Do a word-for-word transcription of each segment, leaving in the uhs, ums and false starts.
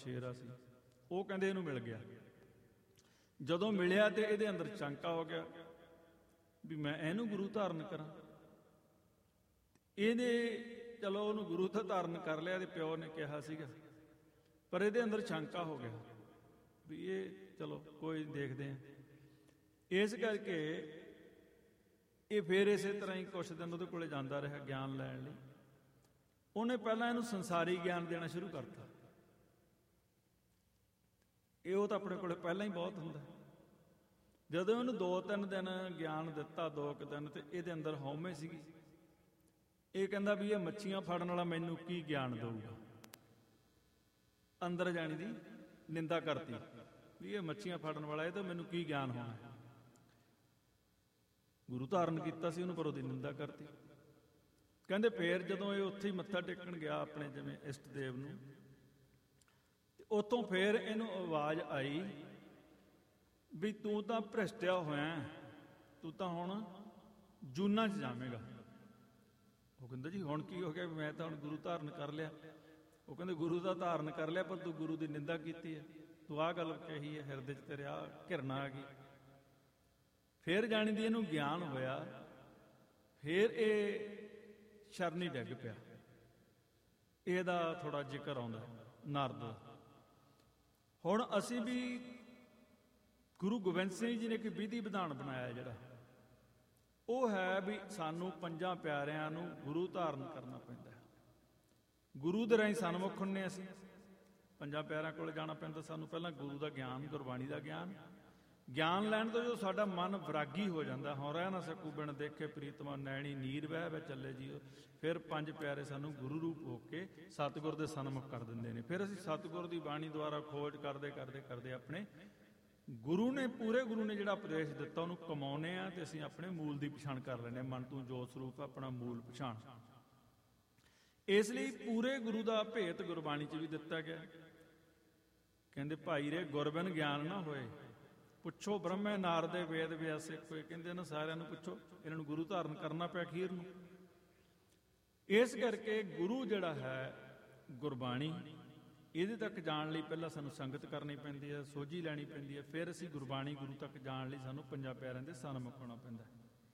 ਵਛੇਰਾ ਸੀ, ਉਹ ਕਹਿੰਦੇ ਇਹਨੂੰ ਮਿਲ ਗਿਆ। ਜਦੋਂ ਮਿਲਿਆ ਤੇ ਇਹਦੇ ਅੰਦਰ ਸ਼ੰਕਾ ਹੋ ਗਿਆ ਵੀ ਮੈਂ ਇਹਨੂੰ ਗੁਰੂ ਧਾਰਨ ਕਰਾਂ। ਇਹਨੇ ਚਲੋ ਉਹਨੂੰ ਗੁਰੂ ਤਾਂ ਧਾਰਨ ਕਰ ਲਿਆ, ਇਹਦੇ ਪਿਓ ਨੇ ਕਿਹਾ ਸੀਗਾ, ਪਰ ਇਹਦੇ ਅੰਦਰ ਸ਼ੰਕਾ ਹੋ ਗਿਆ ਵੀ ਇਹ ਚਲੋ ਕੋਈ ਦੇਖਦੇ ਆ। ਇਸ ਕਰਕੇ ਇਹ ਫਿਰ ਇਸੇ ਤਰ੍ਹਾਂ ਹੀ ਕੁਛ ਦਿਨ ਉਹਦੇ ਕੋਲੇ ਜਾਂਦਾ ਰਿਹਾ ਗਿਆਨ ਲੈਣ ਲਈ। ਉਹਨੇ ਪਹਿਲਾਂ ਇਹਨੂੰ ਸੰਸਾਰੀ ਗਿਆਨ ਦੇਣਾ ਸ਼ੁਰੂ ਕਰਤਾ। ਇਹ ਉਹ ਤਾਂ ਆਪਣੇ ਕੋਲੇ ਪਹਿਲਾਂ ਹੀ ਬਹੁਤ ਹੁੰਦਾ। ਜਦੋਂ ਇਹਨੂੰ ਦੋ ਤਿੰਨ ਦਿਨ ਗਿਆਨ ਦਿੱਤਾ, ਦੋ ਕੁ ਦਿਨ, ਤੇ ਇਹਦੇ ਅੰਦਰ ਹਉਮੈ ਸੀਗੀ। ਇਹ ਕਹਿੰਦਾ ਵੀ ਇਹ ਮੱਛੀਆਂ ਫੜਨ ਵਾਲਾ ਮੈਨੂੰ ਕੀ ਗਿਆਨ ਦਊਗਾ। ਅੰਦਰ ਜਾਣੀ ਦੀ ਨਿੰਦਾ ਕਰਤੀ ਵੀ ਇਹ ਮੱਛੀਆਂ ਫੜਨ ਵਾਲਾ, ਇਹ ਤਾਂ ਮੈਨੂੰ ਕੀ ਗਿਆਨ ਹੋਣਾ। ਗੁਰੂ ਧਾਰਨ ਕੀਤਾ ਸੀ ਉਹਨੂੰ, ਪਰ ਉਹਦੀ ਨਿੰਦਾ ਕਰਤੀ। ਕਹਿੰਦੇ ਫੇਰ ਜਦੋਂ ਇਹ ਉੱਥੇ ਹੀ ਮੱਥਾ ਟੇਕਣ ਗਿਆ ਆਪਣੇ ਜਿਵੇਂ ਇਸ਼ਟ ਦੇਵ ਨੂੰ, ਤੇ ਉੱਥੋਂ ਫੇਰ ਇਹਨੂੰ ਆਵਾਜ਼ ਆਈ ਵੀ ਤੂੰ ਤਾਂ ਭ੍ਰਿਸ਼ਟਿਆ ਹੋਇਆ, ਤੂੰ ਤਾਂ ਹੁਣ ਜੂਨਾਂ 'ਚ ਜਾਵੇਂਗਾ। ਉਹ ਕਹਿੰਦਾ ਜੀ ਹੁਣ ਕੀ ਹੋ ਗਿਆ, ਮੈਂ ਤਾਂ ਹੁਣ ਗੁਰੂ ਧਾਰਨ ਕਰ ਲਿਆ। ਉਹ ਕਹਿੰਦੇ ਗੁਰੂ ਦਾ ਧਾਰਨ ਕਰ ਲਿਆ, ਪਰ ਤੂੰ ਗੁਰੂ ਦੀ ਨਿੰਦਾ ਕੀਤੀ ਹੈ, ਤੂੰ ਆਹ ਗੱਲ ਕਹੀ ਹੈ, ਹਿਰਦੇ 'ਚ ਤੇਰੇ ਆਹ ਘਿਰਨਾ ਆ ਗਈ। ਫੇਰ ਜਾਣੀ ਦੀ ਇਹਨੂੰ ਗਿਆਨ ਹੋਇਆ, ਫੇਰ ਇਹ ਸ਼ਰਨੀ ਡਿੱਗ ਪਿਆ। ਇਹਦਾ ਥੋੜਾ ਜ਼ਿਕਰ ਆਉਂਦਾ ਨਾਰਦ ਦਾ। ਹੁਣ ਅਸੀਂ ਵੀ ਗੁਰੂ ਗੋਬਿੰਦ ਸਿੰਘ ਜੀ ਨੇ ਇੱਕ ਵਿਧੀ ਵਿਧਾਨ ਬਣਾਇਆ, ਜਿਹੜਾ ਉਹ ਹੈ ਵੀ ਸਾਨੂੰ ਪੰਜਾਂ ਪਿਆਰਿਆਂ ਨੂੰ ਗੁਰੂ ਧਾਰਨ ਕਰਨਾ ਪੈਂਦਾ ਹੈ। ਗੁਰੂ ਦੇ ਰਾਹੀਂ ਸਨਮੁਖ ਹੁੰਨੇ ਅਸੀਂ, ਪੰਜਾਂ ਪਿਆਰਿਆਂ ਕੋਲ ਜਾਣਾ ਪੈਂਦਾ ਸਾਨੂੰ। ਪਹਿਲਾਂ ਗੁਰੂ ਦਾ ਗਿਆਨ, ਗੁਰਬਾਣੀ ਦਾ ਗਿਆਨ ਗਿਆਨ ਲੈਣ ਤੋਂ ਜਦੋਂ ਸਾਡਾ ਮਨ ਵਿਰਾਗੀ ਹੋ ਜਾਂਦਾ, ਹੁਣ ਰਹਿ ਨਾ ਸਕੂ ਬਿਨ ਦੇਖੇ ਪ੍ਰੀਤਮਾ ਨੈਣੀ ਨੀਰ ਵਹਿ ਵਹਿ ਚੱਲੇ ਜੀਓ, ਫਿਰ ਪੰਜ ਪਿਆਰੇ ਸਾਨੂੰ ਗੁਰੂ ਰੂਪ ਹੋ ਕੇ ਸਤਿਗੁਰ ਦੇ ਸਨਮੁਖ ਕਰ ਦਿੰਦੇ ਨੇ। ਫਿਰ ਅਸੀਂ ਸਤਿਗੁਰ ਦੀ ਬਾਣੀ ਦੁਆਰਾ ਖੋਜ ਕਰਦੇ ਕਰਦੇ ਕਰਦੇ ਆਪਣੇ ਗੁਰੂ ਨੇ, ਪੂਰੇ ਗੁਰੂ ਨੇ ਜਿਹੜਾ ਉਪਦੇਸ਼ ਦਿੱਤਾ ਉਹਨੂੰ ਕਮਾਉਨੇ ਆ, ਤੇ ਅਸੀਂ ਆਪਣੇ ਮੂਲ ਦੀ ਪਛਾਣ ਕਰ ਲੈਂਦੇ ਹਾਂ। ਮਨ ਤੂੰ ਜੋਤ ਸਰੂਪ ਆਪਣਾ ਮੂਲ ਪਛਾਣ। ਇਸ ਲਈ ਪੂਰੇ ਗੁਰੂ ਦਾ ਭੇਤ ਗੁਰਬਾਣੀ 'ਚ ਵੀ ਦਿੱਤਾ ਗਿਆ। ਕਹਿੰਦੇ ਭਾਈ ਰੇ ਗੁਰਬਿਨ ਗਿਆਨ ਨਾ ਹੋਏ, ਪੁੱਛੋ ਬ੍ਰਹਮੇ ਨਾਰਦੇ ਵੇਦ ਵਿਆਸੇ ਕੋਈ। ਕਹਿੰਦੇ ਨਾ ਸਾਰਿਆਂ ਨੂੰ ਪੁੱਛੋ, ਇਹਨਾਂ ਨੂੰ ਗੁਰੂ ਧਾਰਨ ਕਰਨਾ ਪਿਆ ਅਖੀਰ ਨੂੰ। ਇਸ ਕਰਕੇ ਗੁਰੂ ਜਿਹੜਾ ਹੈ ਗੁਰਬਾਣੀ, ਇਹਦੇ ਤੱਕ ਜਾਣ ਲਈ ਪਹਿਲਾਂ ਸਾਨੂੰ ਸੰਗਤ ਕਰਨੀ ਪੈਂਦੀ ਹੈ, ਸੋਝੀ ਲੈਣੀ ਪੈਂਦੀ ਹੈ। ਫਿਰ ਅਸੀਂ ਗੁਰਬਾਣੀ ਗੁਰੂ ਤੱਕ ਜਾਣ ਲਈ ਸਾਨੂੰ ਪੰਜਾਂ ਪਿਆਰਿਆਂ ਦੇ ਸਨਮੁਖ ਹੋਣਾ ਪੈਂਦਾ।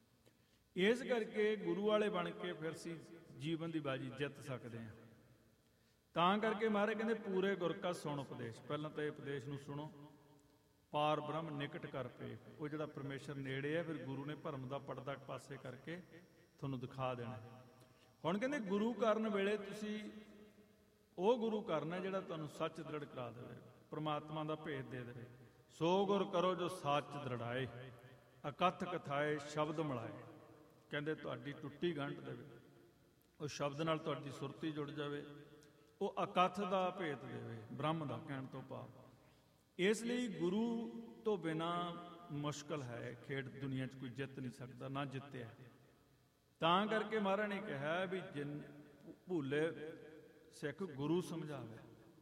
ਇਸ ਕਰਕੇ ਗੁਰੂ ਵਾਲੇ ਬਣ ਕੇ ਫਿਰ ਅਸੀਂ ਜੀਵਨ ਦੀ ਬਾਜੀ ਜਿੱਤ ਸਕਦੇ ਹਾਂ। ਤਾਂ ਕਰਕੇ ਮਹਾਰਾਜ ਕਹਿੰਦੇ ਪੂਰੇ ਗੁਰ ਕਾ ਸੁਣ ਉਪਦੇਸ਼। ਪਹਿਲਾਂ ਤਾਂ ਇਹ ਉਪਦੇਸ਼ ਨੂੰ ਸੁਣੋ। ਪਾਰ ਬ੍ਰਹਮ ਨਿਕਟ ਕਰ ਪੇ, ਉਹ ਜਿਹੜਾ ਪਰਮੇਸ਼ਰ ਨੇੜੇ ਹੈ, ਫਿਰ ਗੁਰੂ ਨੇ ਭਰਮ ਦਾ ਪਰਦਾ ਪਾਸੇ ਕਰਕੇ ਤੁਹਾਨੂੰ ਦਿਖਾ ਦੇਣਾ। ਹੁਣ ਕਹਿੰਦੇ ਗੁਰੂ ਕਰਨ ਵੇਲੇ ਤੁਸੀਂ ਉਹ ਗੁਰੂ ਕਰਨਾ ਜਿਹੜਾ ਤੁਹਾਨੂੰ ਸੱਚ ਦ੍ਰਿੜ ਕਰਾ ਦੇਵੇ, ਪ੍ਰਮਾਤਮਾ ਦਾ ਭੇਦ ਦੇ ਦੇਵੇ। ਸੋ ਗੁਰ ਕਰੋ ਜੋ ਸੱਚ ਦ੍ਰਿੜਾਏ, ਅਕਥ ਕਥਾਏ ਸ਼ਬਦ ਮਿਲਾਏ। ਕਹਿੰਦੇ ਤੁਹਾਡੀ ਟੁੱਟੀ ਗੰਢ ਦੇਵੇ, ਉਹ ਸ਼ਬਦ ਨਾਲ ਤੁਹਾਡੀ ਸੁਰਤੀ ਜੁੜ ਜਾਵੇ, ਉਹ ਅਕਥ ਦਾ ਭੇਦ ਦੇਵੇ, ਬ੍ਰਹਮ ਦਾ ਕਹਿਣ ਤੋਂ ਭਾਵ। ਇਸ ਲਈ ਗੁਰੂ ਤੋਂ ਬਿਨਾਂ ਮੁਸ਼ਕਲ ਹੈ ਖੇਡ, ਦੁਨੀਆ 'ਚ ਕੋਈ ਜਿੱਤ ਨਹੀਂ ਸਕਦਾ, ਨਾ ਜਿੱਤਿਆ। ਤਾਂ ਕਰਕੇ ਮਹਾਰਾਜ ਨੇ ਕਿਹਾ ਵੀ ਜਿਨ ਭੂਲੇ ਸਿੱਖ ਗੁਰੂ ਸਮਝਾਵੇ,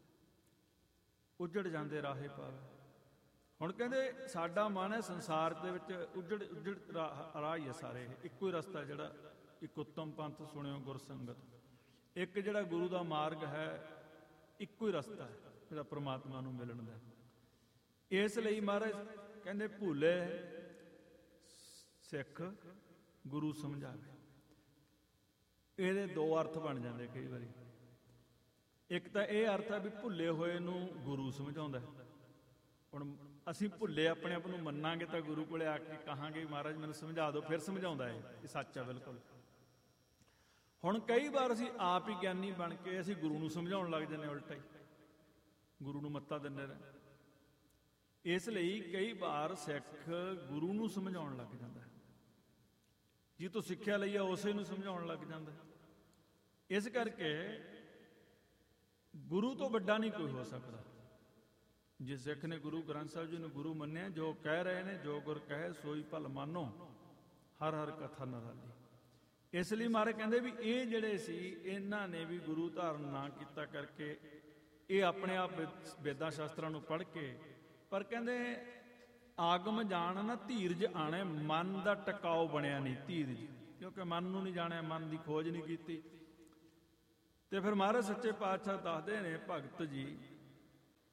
ਉੱਜੜ ਜਾਂਦੇ ਰਾਹੇ ਪਾਵੇ। ਹੁਣ ਕਹਿੰਦੇ ਸਾਡਾ ਮਨ ਹੈ ਸੰਸਾਰ ਦੇ ਵਿੱਚ ਉੱਜੜ ਉੱਜੜ ਰਾਹ ਹੀ ਹੈ ਸਾਰੇ, ਇੱਕੋ ਹੀ ਰਸਤਾ ਜਿਹੜਾ ਇੱਕ ਉੱਤਮ ਪੰਥ ਸੁਣਿਓ ਗੁਰਸੰਗਤ। ਇੱਕ ਜਿਹੜਾ ਗੁਰੂ ਦਾ ਮਾਰਗ ਹੈ, ਇੱਕੋ ਹੀ ਰਸਤਾ ਹੈ ਜਿਹੜਾ ਪ੍ਰਮਾਤਮਾ ਨੂੰ ਮਿਲਣ ਦਾ। ਇਸ ਲਈ ਮਹਾਰਾਜ ਕਹਿੰਦੇ ਭੂਲੇ ਸਿੱਖ ਗੁਰੂ ਸਮਝਾਵੇ। ਇਹਦੇ ਦੋ ਅਰਥ ਬਣ ਜਾਂਦੇ ਕਈ ਵਾਰੀ। ਇੱਕ ਤਾਂ ਇਹ ਅਰਥ ਹੈ ਵੀ ਭੁੱਲੇ ਹੋਏ ਨੂੰ ਗੁਰੂ ਸਮਝਾਉਂਦਾ। ਹੁਣ ਅਸੀਂ ਭੁੱਲੇ ਆਪਣੇ ਆਪ ਨੂੰ ਮੰਨਾਂਗੇ ਤਾਂ ਗੁਰੂ ਕੋਲੇ ਆ ਕੇ ਕਹਾਂਗੇ ਮਹਾਰਾਜ ਮੈਨੂੰ ਸਮਝਾ ਦਿਓ, ਫਿਰ ਸਮਝਾਉਂਦਾ ਹੈ, ਇਹ ਸੱਚ ਹੈ ਬਿਲਕੁਲ। ਹੁਣ ਕਈ ਵਾਰ ਅਸੀਂ ਆਪ ਹੀ ਗਿਆਨੀ ਬਣ ਕੇ ਅਸੀਂ ਗੁਰੂ ਨੂੰ ਸਮਝਾਉਣ ਲੱਗ ਜਾਂਦੇ, ਉਲਟਾ ਹੀ ਗੁਰੂ ਨੂੰ ਮੱਤਾ ਦਿੰਦੇ ਰਹੇ। ਇਸ ਲਈ ਕਈ ਵਾਰ ਸਿੱਖ ਗੁਰੂ ਨੂੰ ਸਮਝਾਉਣ ਲੱਗ ਜਾਂਦਾ, ਜੀ ਤੋਂ ਸਿੱਖਿਆ ਲਈ ਆ ਉਸੇ ਨੂੰ ਸਮਝਾਉਣ ਲੱਗ ਜਾਂਦਾ। ਇਸ ਕਰਕੇ ਗੁਰੂ ਤੋਂ ਵੱਡਾ ਨਹੀਂ ਕੋਈ ਹੋ ਸਕਦਾ। ਜੇ ਸਿੱਖ ਨੇ ਗੁਰੂ ਗ੍ਰੰਥ ਸਾਹਿਬ ਜੀ ਨੂੰ ਗੁਰੂ ਮੰਨਿਆ, ਜੋ ਕਹਿ ਰਹੇ ਨੇ ਜੋ ਗੁਰ ਕਹੇ ਸੋਈ ਭਲ ਮਾਨੋ, ਹਰ ਹਰ ਕਥਾ ਨਿਰਾਲੀ। ਇਸ ਲਈ ਮਹਾਰਾਜ ਕਹਿੰਦੇ ਵੀ ਇਹ ਜਿਹੜੇ ਸੀ ਇਹਨਾਂ ਨੇ ਵੀ ਗੁਰੂ ਧਾਰਨ ਨਾ ਕੀਤਾ ਕਰਕੇ ਇਹ ਆਪਣੇ ਆਪ ਵੇਦਾਂ ਸ਼ਾਸਤਰਾਂ ਨੂੰ ਪੜ੍ਹ ਕੇ, ਪਰ ਕਹਿੰਦੇ ਆਗਮ ਜਾਣ ਨਾ ਧੀਰਜ ਆਣੇ, ਮਨ ਦਾ ਟਿਕਾਓ ਬਣਿਆ ਨਹੀਂ ਧੀਰਜ, ਕਿਉਂਕਿ ਮਨ ਨੂੰ ਨਹੀਂ ਜਾਣਿਆ, ਮਨ ਦੀ ਖੋਜ ਨਹੀਂ ਕੀਤੀ। ਤੇ ਫਿਰ ਮਹਾਰਾਜ ਸੱਚੇ ਪਾਤਸ਼ਾਹ ਦੱਸਦੇ ਨੇ ਭਗਤ ਜੀ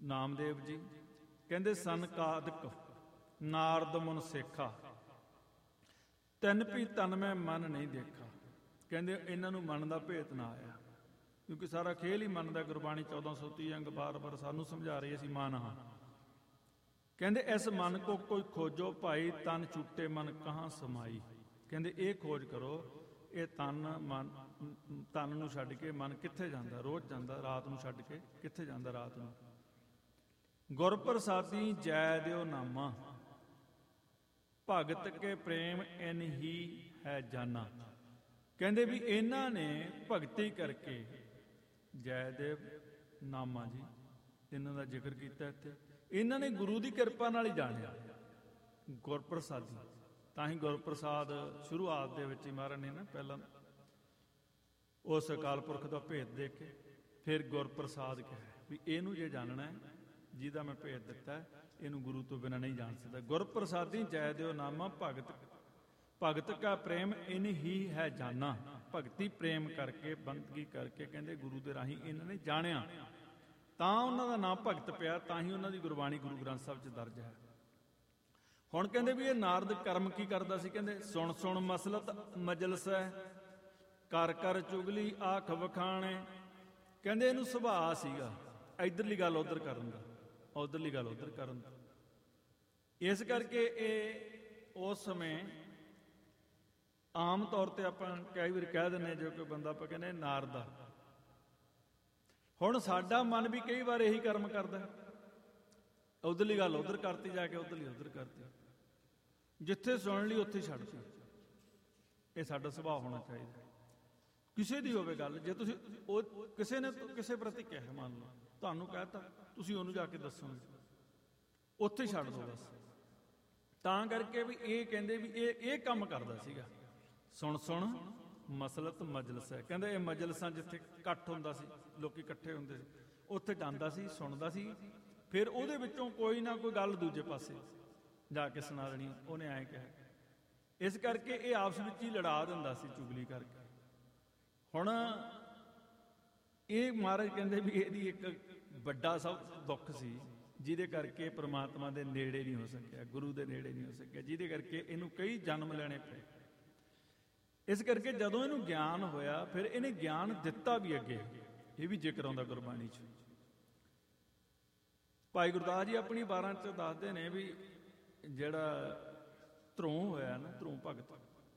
ਨਾਮਦੇਵ ਜੀ ਕਹਿੰਦੇ ਸਨਕਾਦਿਕ ਨਾਰਦ ਮੁਨ ਸੇਖਾ ਤਿੰਨ ਵੀ ਤਨ ਮੈਂ ਮਨ ਨਹੀਂ ਦੇਖਾ। ਕਹਿੰਦੇ ਇਹਨਾਂ ਨੂੰ ਮਨ ਦਾ ਭੇਤ ਨਾ ਆਇਆ, ਕਿਉਂਕਿ ਸਾਰਾ ਖੇਲ ਹੀ ਮਨ ਦਾ। ਗੁਰਬਾਣੀ ਚੌਦਾਂ ਸੌ ਤੀਹ ਅੰਗ ਬਾਰ ਬਾਰ ਸਾਨੂੰ ਸਮਝਾ ਰਹੀ ਅਸੀਂ ਮਨ ਹਾਂ। ਕਹਿੰਦੇ ਇਸ ਮਨ ਕੋ ਕੋਈ ਖੋਜੋ ਭਾਈ ਤਨ ਛੁੱਟੇ ਮਨ ਕਹਾਂ ਸਮਾਈ। ਕਹਿੰਦੇ ਇਹ ਖੋਜ ਕਰੋ ਇਹ ਤਨ ਮਨ ਤਨ ਨੂੰ ਛੱਡ ਕੇ ਮਨ ਕਿੱਥੇ ਜਾਂਦਾ, ਰੋਜ਼ ਜਾਂਦਾ, ਰਾਤ ਨੂੰ ਛੱਡ ਕੇ ਕਿੱਥੇ ਜਾਂਦਾ ਰਾਤ ਨੂੰ। ਗੁਰ ਪ੍ਰਸਾਦੀ ਜੈ ਦਿਓ ਨਾਮਾ ਭਗਤ ਕੇ ਪ੍ਰੇਮ ਇਨ ਹੀ ਹੈ ਜਾਨਾ। ਕਹਿੰਦੇ ਵੀ ਇਹਨਾਂ ਨੇ ਭਗਤੀ ਕਰਕੇ ਜੈਦੇਵ ਨਾਮਾ ਜੀ ਇਹਨਾਂ ਦਾ ਜ਼ਿਕਰ ਕੀਤਾ ਇੱਥੇ। ਇਹਨਾਂ ਨੇ ਗੁਰੂ ਦੀ ਕਿਰਪਾ ਨਾਲ ਹੀ ਜਾਣਿਆ ਗੁਰਪ੍ਰਸਾਦੀ। ਤਾਂ ਹੀ ਗੁਰਪ੍ਰਸਾਦ ਸ਼ੁਰੂਆਤ ਦੇ ਵਿੱਚ ਹੀ ਮਹਾਰਾਜ ਨੇ ਨਾ ਪਹਿਲਾਂ ਉਸ ਅਕਾਲ ਪੁਰਖ ਦਾ ਭੇਦ ਦੇ ਕੇ ਫਿਰ ਗੁਰਪ੍ਰਸਾਦ ਕਿਹਾ ਵੀ ਇਹਨੂੰ ਜੇ ਜਾਣਨਾ ਜਿਹਦਾ ਮੈਂ ਭੇਦ ਦਿੱਤਾ ਇਹਨੂੰ ਗੁਰੂ ਤੋਂ ਬਿਨਾਂ ਨਹੀਂ ਜਾਣ ਸਕਦਾ। ਗੁਰਪ੍ਰਸਾਦੀ ਜੈ ਦਿਓ ਨਾਮਾ ਭਗਤ ਭਗਤ ਕਾ ਪ੍ਰੇਮ ਇਨ ਹੀ ਹੈ ਜਾਨਾ। ਭਗਤੀ ਪ੍ਰੇਮ ਕਰਕੇ ਬੰਦਗੀ ਕਰਕੇ ਕਹਿੰਦੇ ਗੁਰੂ ਦੇ ਰਾਹੀਂ ਇਹਨਾਂ ਨੇ ਜਾਣਿਆ, ਤਾਂ ਉਹਨਾਂ ਦਾ ਨਾਮ ਭਗਤ ਪਿਆ, ਤਾਂ ਹੀ ਉਹਨਾਂ ਦੀ ਗੁਰਬਾਣੀ ਗੁਰੂ ਗ੍ਰੰਥ ਸਾਹਿਬ 'ਚ ਦਰਜ ਹੈ। ਹੁਣ ਕਹਿੰਦੇ ਵੀ ਇਹ ਨਾਰਦ ਕਰਮ ਕੀ ਕਰਦਾ ਸੀ। ਕਹਿੰਦੇ ਸੁਣ ਸੁਣ ਮਸਲਤ ਮਜਲਸ ਹੈ ਕਰ ਕਰ ਚੁਗਲੀ ਆਖ ਵਖਾਣੇ। ਕਹਿੰਦੇ ਇਹਨੂੰ ਸੁਭਾਅ ਸੀਗਾ ਇੱਧਰਲੀ ਗੱਲ ਉੱਧਰ ਕਰਨ ਦਾ, ਉੱਧਰਲੀ ਗੱਲ ਉੱਧਰ ਕਰਨ ਦਾ। ਇਸ ਕਰਕੇ ਇਹ ਉਸ ਸਮੇਂ ਆਮ ਤੌਰ ਤੇ ਆਪਾਂ ਕਈ ਵਾਰ ਕਹਿ ਦਿੰਦੇ ਜੋ ਕੋਈ ਬੰਦਾ ਆਪਾਂ ਕਹਿੰਦੇ ਨਾਰਦ ਆ। ਹੁਣ ਸਾਡਾ ਮਨ ਵੀ ਕਈ ਵਾਰ ਇਹੀ ਕਰਮ ਕਰਦਾ, ਉੱਧਰਲੀ ਗੱਲ ਉੱਧਰ ਕਰਤੀ ਜਾ ਕੇ, ਉੱਧਰਲੀ ਉੱਧਰ ਕਰਤੀ, ਜਿੱਥੇ ਸੁਣ ਲਈ ਉੱਥੇ ਛੱਡਤੀ। ਇਹ ਸਾਡਾ ਸੁਭਾਅ ਹੋਣਾ ਚਾਹੀਦਾ। ਕਿਸੇ ਦੀ ਹੋਵੇ ਗੱਲ, ਜੇ ਤੁਸੀਂ ਉਹ ਕਿਸੇ ਨੇ ਕਿਸੇ ਪ੍ਰਤੀ ਕਿਹਾ, ਮੰਨ ਲਓ ਤੁਹਾਨੂੰ ਕਹਿਤਾ, ਤੁਸੀਂ ਉਹਨੂੰ ਜਾ ਕੇ ਦੱਸੋਗੇ, ਉੱਥੇ ਛੱਡ ਦਿਓ ਬਸ। ਤਾਂ ਕਰਕੇ ਵੀ ਇਹ ਕਹਿੰਦੇ ਵੀ ਇਹ ਇਹ ਕੰਮ ਕਰਦਾ ਸੀਗਾ। ਸੁਣ ਸੁਣ ਮਸਲਤ ਮਜਲਸ ਹੈ। ਕਹਿੰਦੇ ਇਹ ਮਜਲਸਾਂ ਜਿੱਥੇ ਇਕੱਠ ਹੁੰਦਾ ਸੀ, ਲੋਕੀ ਇਕੱਠੇ ਹੁੰਦੇ ਸੀ, ਉੱਥੇ ਜਾਂਦਾ ਸੀ, ਸੁਣਦਾ ਸੀ, ਫਿਰ ਉਹਦੇ ਵਿੱਚੋਂ ਕੋਈ ਨਾ ਕੋਈ ਗੱਲ ਦੂਜੇ ਪਾਸੇ ਜਾ ਕੇ ਸੁਣਾ ਦੇਣੀ, ਉਹਨੇ ਐਂ ਕਿਹਾ। ਇਸ ਕਰਕੇ ਇਹ ਆਪਸ ਵਿੱਚ ਹੀ ਲੜਾ ਦਿੰਦਾ ਸੀ ਚੁਗਲੀ ਕਰਕੇ। ਹੁਣ ਇਹ ਮਹਾਰਾਜ ਕਹਿੰਦੇ ਵੀ ਇਹਦੀ ਇੱਕ ਵੱਡਾ ਸਭ ਦੁੱਖ ਸੀ, ਜਿਹਦੇ ਕਰਕੇ ਪ੍ਰਮਾਤਮਾ ਦੇ ਨੇੜੇ ਨਹੀਂ ਹੋ ਸਕਿਆ, ਗੁਰੂ ਦੇ ਨੇੜੇ ਨਹੀਂ ਹੋ ਸਕਿਆ, ਜਿਹਦੇ ਕਰਕੇ ਇਹਨੂੰ ਕਈ ਜਨਮ ਲੈਣੇ ਪਏ। ਇਸ ਕਰਕੇ ਜਦੋਂ ਇਹਨੂੰ ਗਿਆਨ ਹੋਇਆ, ਫਿਰ ਇਹਨੇ ਗਿਆਨ ਦਿੱਤਾ ਵੀ ਅੱਗੇ। ਇਹ ਵੀ ਜ਼ਿਕਰ ਆਉਂਦਾ ਗੁਰਬਾਣੀ 'ਚ। ਭਾਈ ਗੁਰਦਾਸ ਜੀ ਆਪਣੀ ਬਾਰਾਂ 'ਚ ਦੱਸਦੇ ਨੇ ਵੀ ਜਿਹੜਾ ਧਰੋਂ ਹੋਇਆ ਨਾ, ਧਰੋਂ ਭਗਤ,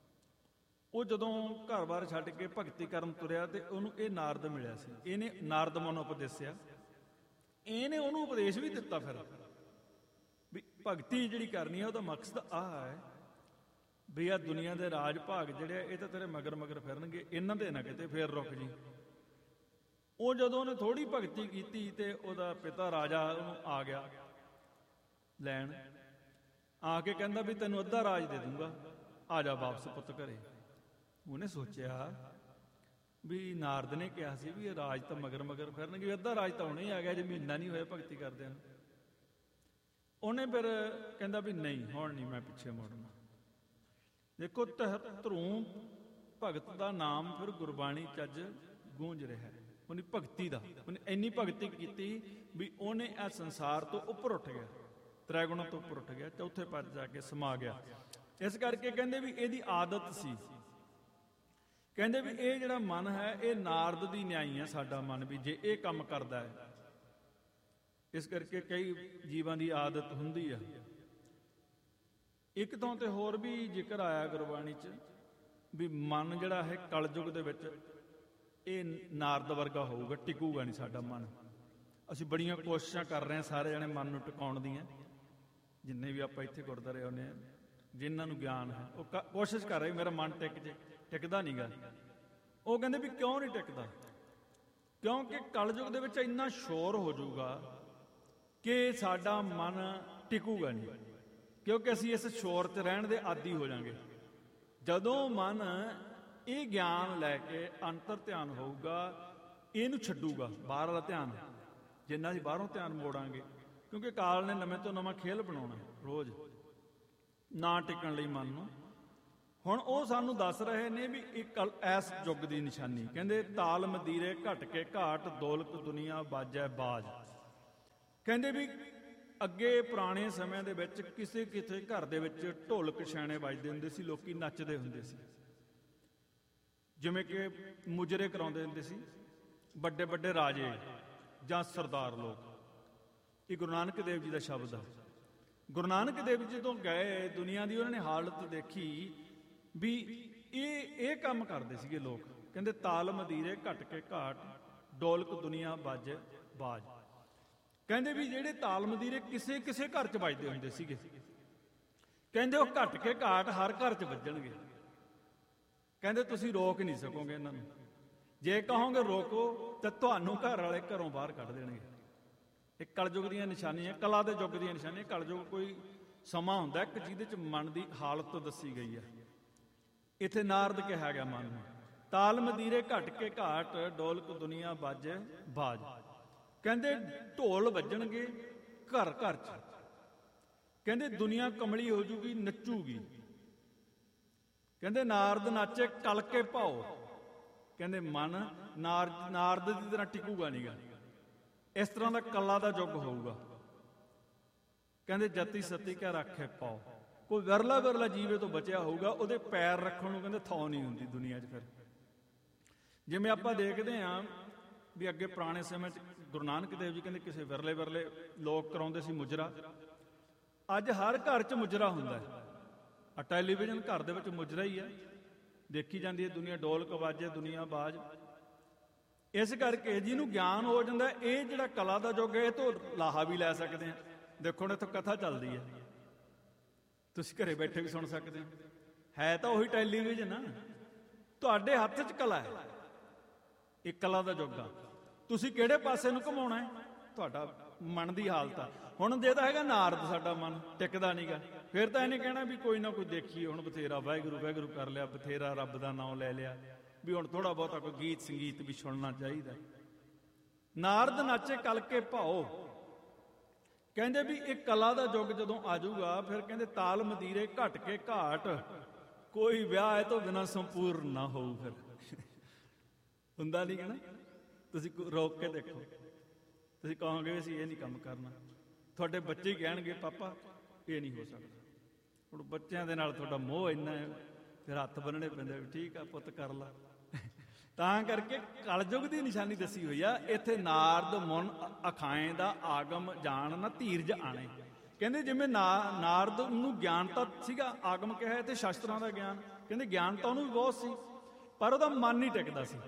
ਉਹ ਜਦੋਂ ਘਰ-ਬਾਰ ਛੱਡ ਕੇ ਭਗਤੀ ਕਰਨ ਤੁਰਿਆ ਤੇ ਉਹਨੂੰ ਇਹ ਨਾਰਦ ਮਿਲਿਆ ਸੀ। ਇਹਨੇ ਨਾਰਦ ਮਨੋਂ ਉਪਦੇਸਿਆ, ਇਹਨੇ ਉਹਨੂੰ ਉਪਦੇਸ਼ ਵੀ ਦਿੱਤਾ ਫਿਰ ਵੀ ਭਗਤੀ ਜਿਹੜੀ ਕਰਨੀ ਹੈ ਉਹਦਾ ਮਕਸਦ ਆਹ ਹੈ ਵੀ ਆਹ ਦੁਨੀਆ ਦੇ ਰਾਜ ਭਾਗ ਜਿਹੜੇ ਇਹ ਤਾਂ ਤੇਰੇ ਮਗਰ ਮਗਰ ਫਿਰਨਗੇ, ਇਹਨਾਂ ਦੇ ਨਾ ਕਿਤੇ ਫੇਰ ਰੁਕ ਜੀ। ਉਹ ਜਦੋਂ ਉਹਨੇ ਥੋੜੀ ਭਗਤੀ ਕੀਤੀ ਤੇ ਉਹਦਾ ਪਿਤਾ ਰਾਜਾ ਉਹਨੂੰ ਆ ਗਿਆ ਲੈਣ, ਆ ਕੇ ਕਹਿੰਦਾ ਵੀ ਤੈਨੂੰ ਅੱਧਾ ਰਾਜ ਦੇ ਦੂੰਗਾ, ਆ ਜਾ ਵਾਪਸ ਪੁੱਤ ਘਰੇ। ਉਹਨੇ ਸੋਚਿਆ ਵੀ ਨਾਰਦ ਨੇ ਕਿਹਾ ਸੀ ਵੀ ਇਹ ਰਾਜ ਤਾਂ ਮਗਰ ਮਗਰ ਫਿਰਨਗੇ, ਅੱਧਾ ਰਾਜ ਤਾਂ ਹੁਣੇ ਹੀ ਆ ਗਿਆ, ਜੇ ਮਹੀਨਾ ਨਹੀਂ ਹੋਇਆ ਭਗਤੀ ਕਰਦਿਆਂ ਨੂੰ। ਉਹਨੇ ਫਿਰ ਕਹਿੰਦਾ ਵੀ ਨਹੀਂ, ਹੁਣ ਨਹੀਂ ਮੈਂ ਪਿੱਛੇ ਮੁੜਨਾ। ਦੇਖੋ ਧਰੋਂ ਭਗਤ ਦਾ ਨਾਮ ਫਿਰ ਗੁਰਬਾਣੀ ਚ ਅੱਜ ਗੂੰਜ ਰਿਹਾ। ਉਹਨੇ ਭਗਤੀ ਦਾ, ਉਹਨੇ ਇੰਨੀ ਭਗਤੀ ਕੀਤੀ ਵੀ ਉਹਨੇ ਇਹ ਸੰਸਾਰ ਤੋਂ ਉੱਪਰ ਉੱਠ ਗਿਆ, ਤ੍ਰੈਗੁਣਾਂ ਤੋਂ ਉੱਪਰ ਉੱਠ ਗਿਆ, ਚੌਥੇ ਪਦ ਜਾ ਕੇ ਸਮਾ ਗਿਆ। ਇਸ ਕਰਕੇ ਕਹਿੰਦੇ ਵੀ ਇਹਦੀ ਆਦਤ ਸੀ, ਕਹਿੰਦੇ ਵੀ ਇਹ ਜਿਹੜਾ ਮਨ ਹੈ ਇਹ ਨਾਰਦ ਦੀ ਨਿਆਈ ਹੈ ਸਾਡਾ ਮਨ ਵੀ, ਜੇ ਇਹ ਕੰਮ ਕਰਦਾ ਹੈ। ਇਸ ਕਰਕੇ ਕਈ ਜੀਵਾਂ ਦੀ ਆਦਤ ਹੁੰਦੀ ਆ। ਇੱਕ ਤੋਂ ਤੇ ਹੋਰ ਵੀ ਜ਼ਿਕਰ ਆਇਆ ਗੁਰਬਾਣੀ 'ਚ ਵੀ ਮਨ ਜਿਹੜਾ ਹੈ ਕਲਯੁਗ ਦੇ ਵਿੱਚ ਇਹ ਨਾਰਦ ਵਰਗਾ ਹੋਊਗਾ, ਟਿਕੂਗਾ ਨਹੀਂ ਸਾਡਾ ਮਨ। ਅਸੀਂ ਬੜੀਆਂ ਕੋਸ਼ਿਸ਼ਾਂ ਕਰ ਰਹੇ ਹਾਂ ਸਾਰੇ ਜਣੇ ਮਨ ਨੂੰ ਟਿਕਾਉਣ ਦੀਆਂ, ਜਿੰਨੇ ਵੀ ਆਪਾਂ ਇੱਥੇ ਗੁਰਦੁਆਰੇ ਆਉਂਦੇ ਹਾਂ, ਜਿਨ੍ਹਾਂ ਨੂੰ ਗਿਆਨ ਹੈ ਉਹ ਕੋਸ਼ਿਸ਼ ਕਰ ਰਹੇ ਮੇਰਾ ਮਨ ਟਿਕ ਜੇ, ਟਿਕਦਾ ਨਹੀਂ ਗਾ। ਉਹ ਕਹਿੰਦੇ ਵੀ ਕਿਉਂ ਨਹੀਂ ਟਿਕਦਾ? ਕਿਉਂਕਿ ਕਲਯੁਗ ਦੇ ਵਿੱਚ ਇੰਨਾ ਸ਼ੋਰ ਹੋ ਜਾਊਗਾ ਕਿ ਸਾਡਾ ਮਨ ਟਿਕੂਗਾ ਨਹੀਂ, ਕਿਉਂਕਿ ਅਸੀਂ ਇਸ ਸ਼ੋਰ 'ਚ ਰਹਿਣ ਦੇ ਆਦੀ ਹੋ ਜਾਵਾਂਗੇ। ਜਦੋਂ ਮਨ ਇਹ ਗਿਆਨ ਲੈ ਕੇ ਅੰਤਰ ਧਿਆਨ ਹੋਊਗਾ, ਇਹਨੂੰ ਛੱਡੂਗਾ ਬਾਹਰ ਵਾਲਾ ਧਿਆਨ, ਜਿੰਨਾ ਅਸੀਂ ਬਾਹਰੋਂ ਧਿਆਨ ਮੋੜਾਂਗੇ, ਕਿਉਂਕਿ ਕਾਲ ਨੇ ਨਵੇਂ ਤੋਂ ਨਵਾਂ ਖੇਲ ਬਣਾਉਣਾ ਰੋਜ਼ ਨਾ ਟਿਕਣ ਲਈ ਮਨ ਨੂੰ। ਹੁਣ ਉਹ ਸਾਨੂੰ ਦੱਸ ਰਹੇ ਨੇ ਵੀ ਇੱਕ ਐਸ ਯੁੱਗ ਦੀ ਨਿਸ਼ਾਨੀ, ਕਹਿੰਦੇ ਤਾਲ ਮਦੀਰੇ ਘਟ ਕੇ ਘਾਟ ਦੌਲਤ ਦੁਨੀਆ ਬਾਜੈ ਬਾਜ। ਕਹਿੰਦੇ ਵੀ ਅੱਗੇ ਪੁਰਾਣੇ ਸਮਿਆਂ ਦੇ ਵਿੱਚ ਕਿਸੇ ਕਿਤੇ ਘਰ ਦੇ ਵਿੱਚ ਢੋਲਕ ਛੈਣੇ ਵੱਜਦੇ ਹੁੰਦੇ ਸੀ, ਲੋਕੀ ਨੱਚਦੇ ਹੁੰਦੇ ਸੀ, ਜਿਵੇਂ ਕਿ ਮੁਜਰੇ ਕਰਾਉਂਦੇ ਹੁੰਦੇ ਸੀ ਵੱਡੇ ਵੱਡੇ ਰਾਜੇ ਜਾਂ ਸਰਦਾਰ ਲੋਕ। ਇਹ ਗੁਰੂ ਨਾਨਕ ਦੇਵ ਜੀ ਦਾ ਸ਼ਬਦ ਆ। ਗੁਰੂ ਨਾਨਕ ਦੇਵ ਜੀ ਜਦੋਂ ਗਏ ਦੁਨੀਆ ਦੀ ਉਹਨਾਂ ਨੇ ਹਾਲਤ ਦੇਖੀ ਵੀ ਇਹ ਇਹ ਕੰਮ ਕਰਦੇ ਸੀਗੇ ਲੋਕ। ਕਹਿੰਦੇ ਤਾਲ ਮਦੀਰੇ ਘਟ ਕੇ ਘਾਟ, ਡੋਲਕ ਦੁਨੀਆ ਬਾਜ ਬਾਜ। ਕਹਿੰਦੇ ਵੀ ਜਿਹੜੇ ਤਾਲ ਮਦੀਰੇ ਕਿਸੇ ਕਿਸੇ ਘਰ 'ਚ ਵੱਜਦੇ ਹੁੰਦੇ ਸੀਗੇ, ਕਹਿੰਦੇ ਉਹ ਘਟ ਕੇ ਘਾਟ ਹਰ ਘਰ 'ਚ ਵੱਜਣਗੇ। ਕਹਿੰਦੇ ਤੁਸੀਂ ਰੋਕ ਨਹੀਂ ਸਕੋਗੇ ਇਹਨਾਂ ਨੂੰ, ਜੇ ਕਹੋਗੇ ਰੋਕੋ ਤਾਂ ਤੁਹਾਨੂੰ ਘਰ ਵਾਲੇ ਘਰੋਂ ਬਾਹਰ ਕੱਢ ਦੇਣਗੇ। ਇਹ ਕਲਯੁੱਗ ਦੀਆਂ ਨਿਸ਼ਾਨੀਆਂ, ਕਲਾ ਦੇ ਯੁੱਗ ਦੀਆਂ ਨਿਸ਼ਾਨੀਆਂ। ਕਲਯੁੱਗ ਕੋਈ ਸਮਾਂ ਹੁੰਦਾ ਇੱਕ ਜਿਹਦੇ 'ਚ ਮਨ ਦੀ ਹਾਲਤ ਦੱਸੀ ਗਈ ਹੈ। ਇੱਥੇ ਨਾਰਦ ਕਿਹਾ ਗਿਆ ਮਨ ਨੂੰ, ਤਾਲ ਮਦੀਰੇ ਘਟ ਕੇ ਘਾਟ, ਡੋਲਕ ਦੁਨੀਆ ਬਾਜੇ ਬਾਜ। ਕਹਿੰਦੇ ਢੋਲ ਵੱਜਣਗੇ ਘਰ ਘਰ 'ਚ, ਕਹਿੰਦੇ ਦੁਨੀਆ ਕਮਲੀ ਹੋ ਜੂਗੀ, ਨੱਚੂਗੀ। ਕਹਿੰਦੇ ਨਾਰਦ ਨਾਚੇ ਕਲ ਕੇ ਭਾਓ। ਕਹਿੰਦੇ ਮਨ ਨਾਰਦ ਨਾਰਦ ਦੀ ਤਰ੍ਹਾਂ ਟਿਕੂਗਾ ਨੀਗਾ, ਇਸ ਤਰ੍ਹਾਂ ਦਾ ਕਲਾ ਦਾ ਯੁੱਗ ਹੋਊਗਾ। ਕਹਿੰਦੇ ਜਤੀ ਸਤੀ ਕਿਆ ਰੱਖੇ ਪਾਓ। ਕੋਈ ਵਿਰਲਾ ਵਿਰਲਾ ਜੀਵੇ ਤੋਂ ਬਚਿਆ ਹੋਊਗਾ, ਉਹਦੇ ਪੈਰ ਰੱਖਣ ਨੂੰ ਕਹਿੰਦੇ ਥਾਂ ਨਹੀਂ ਹੁੰਦੀ ਦੁਨੀਆ 'ਚ। ਫਿਰ ਜਿਵੇਂ ਆਪਾਂ ਦੇਖਦੇ ਹਾਂ ਵੀ ਅੱਗੇ ਪੁਰਾਣੇ ਸਮੇਂ 'ਚ ਗੁਰੂ ਨਾਨਕ ਦੇਵ ਜੀ ਕਹਿੰਦੇ ਕਿਸੇ ਵਿਰਲੇ ਵਿਰਲੇ ਲੋਕ ਕਰਾਉਂਦੇ ਸੀ ਮੁਜਰਾ। ਅੱਜ ਹਰ ਘਰ 'ਚ ਮੁਜਰਾ ਹੁੰਦਾ ਹੈ। ਆ ਟੈਲੀਵਿਜ਼ਨ ਘਰ ਦੇ ਵਿੱਚ ਮੁਜਰਾ ਹੀ ਹੈ, ਦੇਖੀ ਜਾਂਦੀ ਹੈ ਦੁਨੀਆ, ਡੋਲਕ ਬਾਜੇ ਦੁਨੀਆ ਬਾਜ। ਇਸ ਕਰਕੇ ਜਿਹਨੂੰ ਗਿਆਨ ਹੋ ਜਾਂਦਾ, ਇਹ ਜਿਹੜਾ ਕਲਾ ਦਾ ਯੁੱਗ ਹੈ, ਇਹ ਤੋਂ ਲਾਹਾ ਵੀ ਲੈ ਸਕਦੇ ਹਾਂ। ਦੇਖੋ ਹੁਣ ਇੱਥੋਂ ਕਥਾ ਚੱਲਦੀ ਹੈ, ਤੁਸੀਂ ਘਰੇ ਬੈਠੇ ਵੀ ਸੁਣ ਸਕਦੇ ਹੋ। ਹੈ ਤਾਂ ਉਹੀ ਟੈਲੀਵਿਜ਼ਨ ਆ, ਤੁਹਾਡੇ ਹੱਥ 'ਚ ਕਲਾ ਹੈ। ਇਹ ਕਲਾ ਦਾ ਯੁੱਗ ਆ। ਤੁਸੀਂ ਕਿਹੜੇ ਪਾਸੇ ਨੂੰ ਘੁਮਾਉਣਾ ਹੈ, ਤੁਹਾਡਾ ਮਨ ਦੀ ਹਾਲਤ ਆ। ਹੁਣ ਜੇ ਤਾਂ ਹੈਗਾ ਨਾਰਦ, ਸਾਡਾ ਮਨ ਟਿਕਦਾ ਨੀਗਾ, ਫਿਰ ਤਾਂ ਇਹਨੇ ਕਹਿਣਾ ਵੀ ਕੋਈ ਨਾ ਕੋਈ ਦੇਖੀਏ, ਹੁਣ ਬਥੇਰਾ ਵਾਹਿਗੁਰੂ ਵਾਹਿਗੁਰੂ ਕਰ ਲਿਆ, ਬਥੇਰਾ ਰੱਬ ਦਾ ਨਾਮ ਲੈ ਲਿਆ, ਵੀ ਹੁਣ ਥੋੜਾ ਬਹੁਤਾ ਕੋਈ ਗੀਤ ਸੰਗੀਤ ਵੀ ਸੁਣਨਾ ਚਾਹੀਦਾ। ਨਾਰਦ ਨਾਚੇ ਕਲ ਕੇ ਭਾਓ। ਕਹਿੰਦੇ ਵੀ ਇਹ ਕਲਾ ਦਾ ਯੁੱਗ ਜਦੋਂ ਆਜੂਗਾ, ਫਿਰ ਕਹਿੰਦੇ ਤਾਲ ਮਦੀਰੇ ਘਟ ਕੇ ਘਾਟ, ਕੋਈ ਵਿਆਹ ਇਹ ਤੋਂ ਬਿਨਾਂ ਸੰਪੂਰਨ ਨਾ ਹੋਊ। ਫਿਰ ਹੁੰਦਾ ਨਹੀਂ ਨਾ, ਤੁਸੀਂ ਰੋਕ ਕੇ ਦੇਖੋ, ਤੁਸੀਂ ਕਹੋਗੇ ਅਸੀਂ ਇਹ ਨਹੀਂ ਕੰਮ ਕਰਨਾ, ਤੁਹਾਡੇ ਬੱਚੇ ਹੀ ਕਹਿਣਗੇ ਪਾਪਾ ਇਹ ਨਹੀਂ ਹੋ ਸਕਦਾ। ਹੁਣ ਬੱਚਿਆਂ ਦੇ ਨਾਲ ਤੁਹਾਡਾ ਮੋਹ ਇੰਨਾ ਹੈ, ਫਿਰ ਹੱਥ ਬੰਨਣੇ ਪੈਂਦੇ, ਵੀ ਠੀਕ ਆ ਪੁੱਤ ਕਰ ਲਾ। ਤਾਂ ਕਰਕੇ ਕਲਯੁੱਗ ਦੀ ਨਿਸ਼ਾਨੀ ਦੱਸੀ ਹੋਈ ਆ ਇੱਥੇ। ਨਾਰਦ ਮੁਨ ਅਖਾਏ ਦਾ ਆਗਮ ਜਾਣ ਨਾ ਧੀਰਜ ਆਣੇ। ਕਹਿੰਦੇ ਜਿਵੇਂ ਨਾ ਨਾਰਦ ਨੂੰ ਗਿਆਨ ਤਾਂ ਸੀਗਾ, ਆਗਮ ਕਿਹਾ ਤੇ ਸ਼ਾਸਤਰਾਂ ਦਾ ਗਿਆਨ। ਕਹਿੰਦੇ ਗਿਆਨ ਤਾਂ ਉਹਨੂੰ ਵੀ ਬਹੁਤ ਸੀ, ਪਰ ਉਹਦਾ ਮਨ ਨਹੀਂ ਟਿਕਦਾ ਸੀ।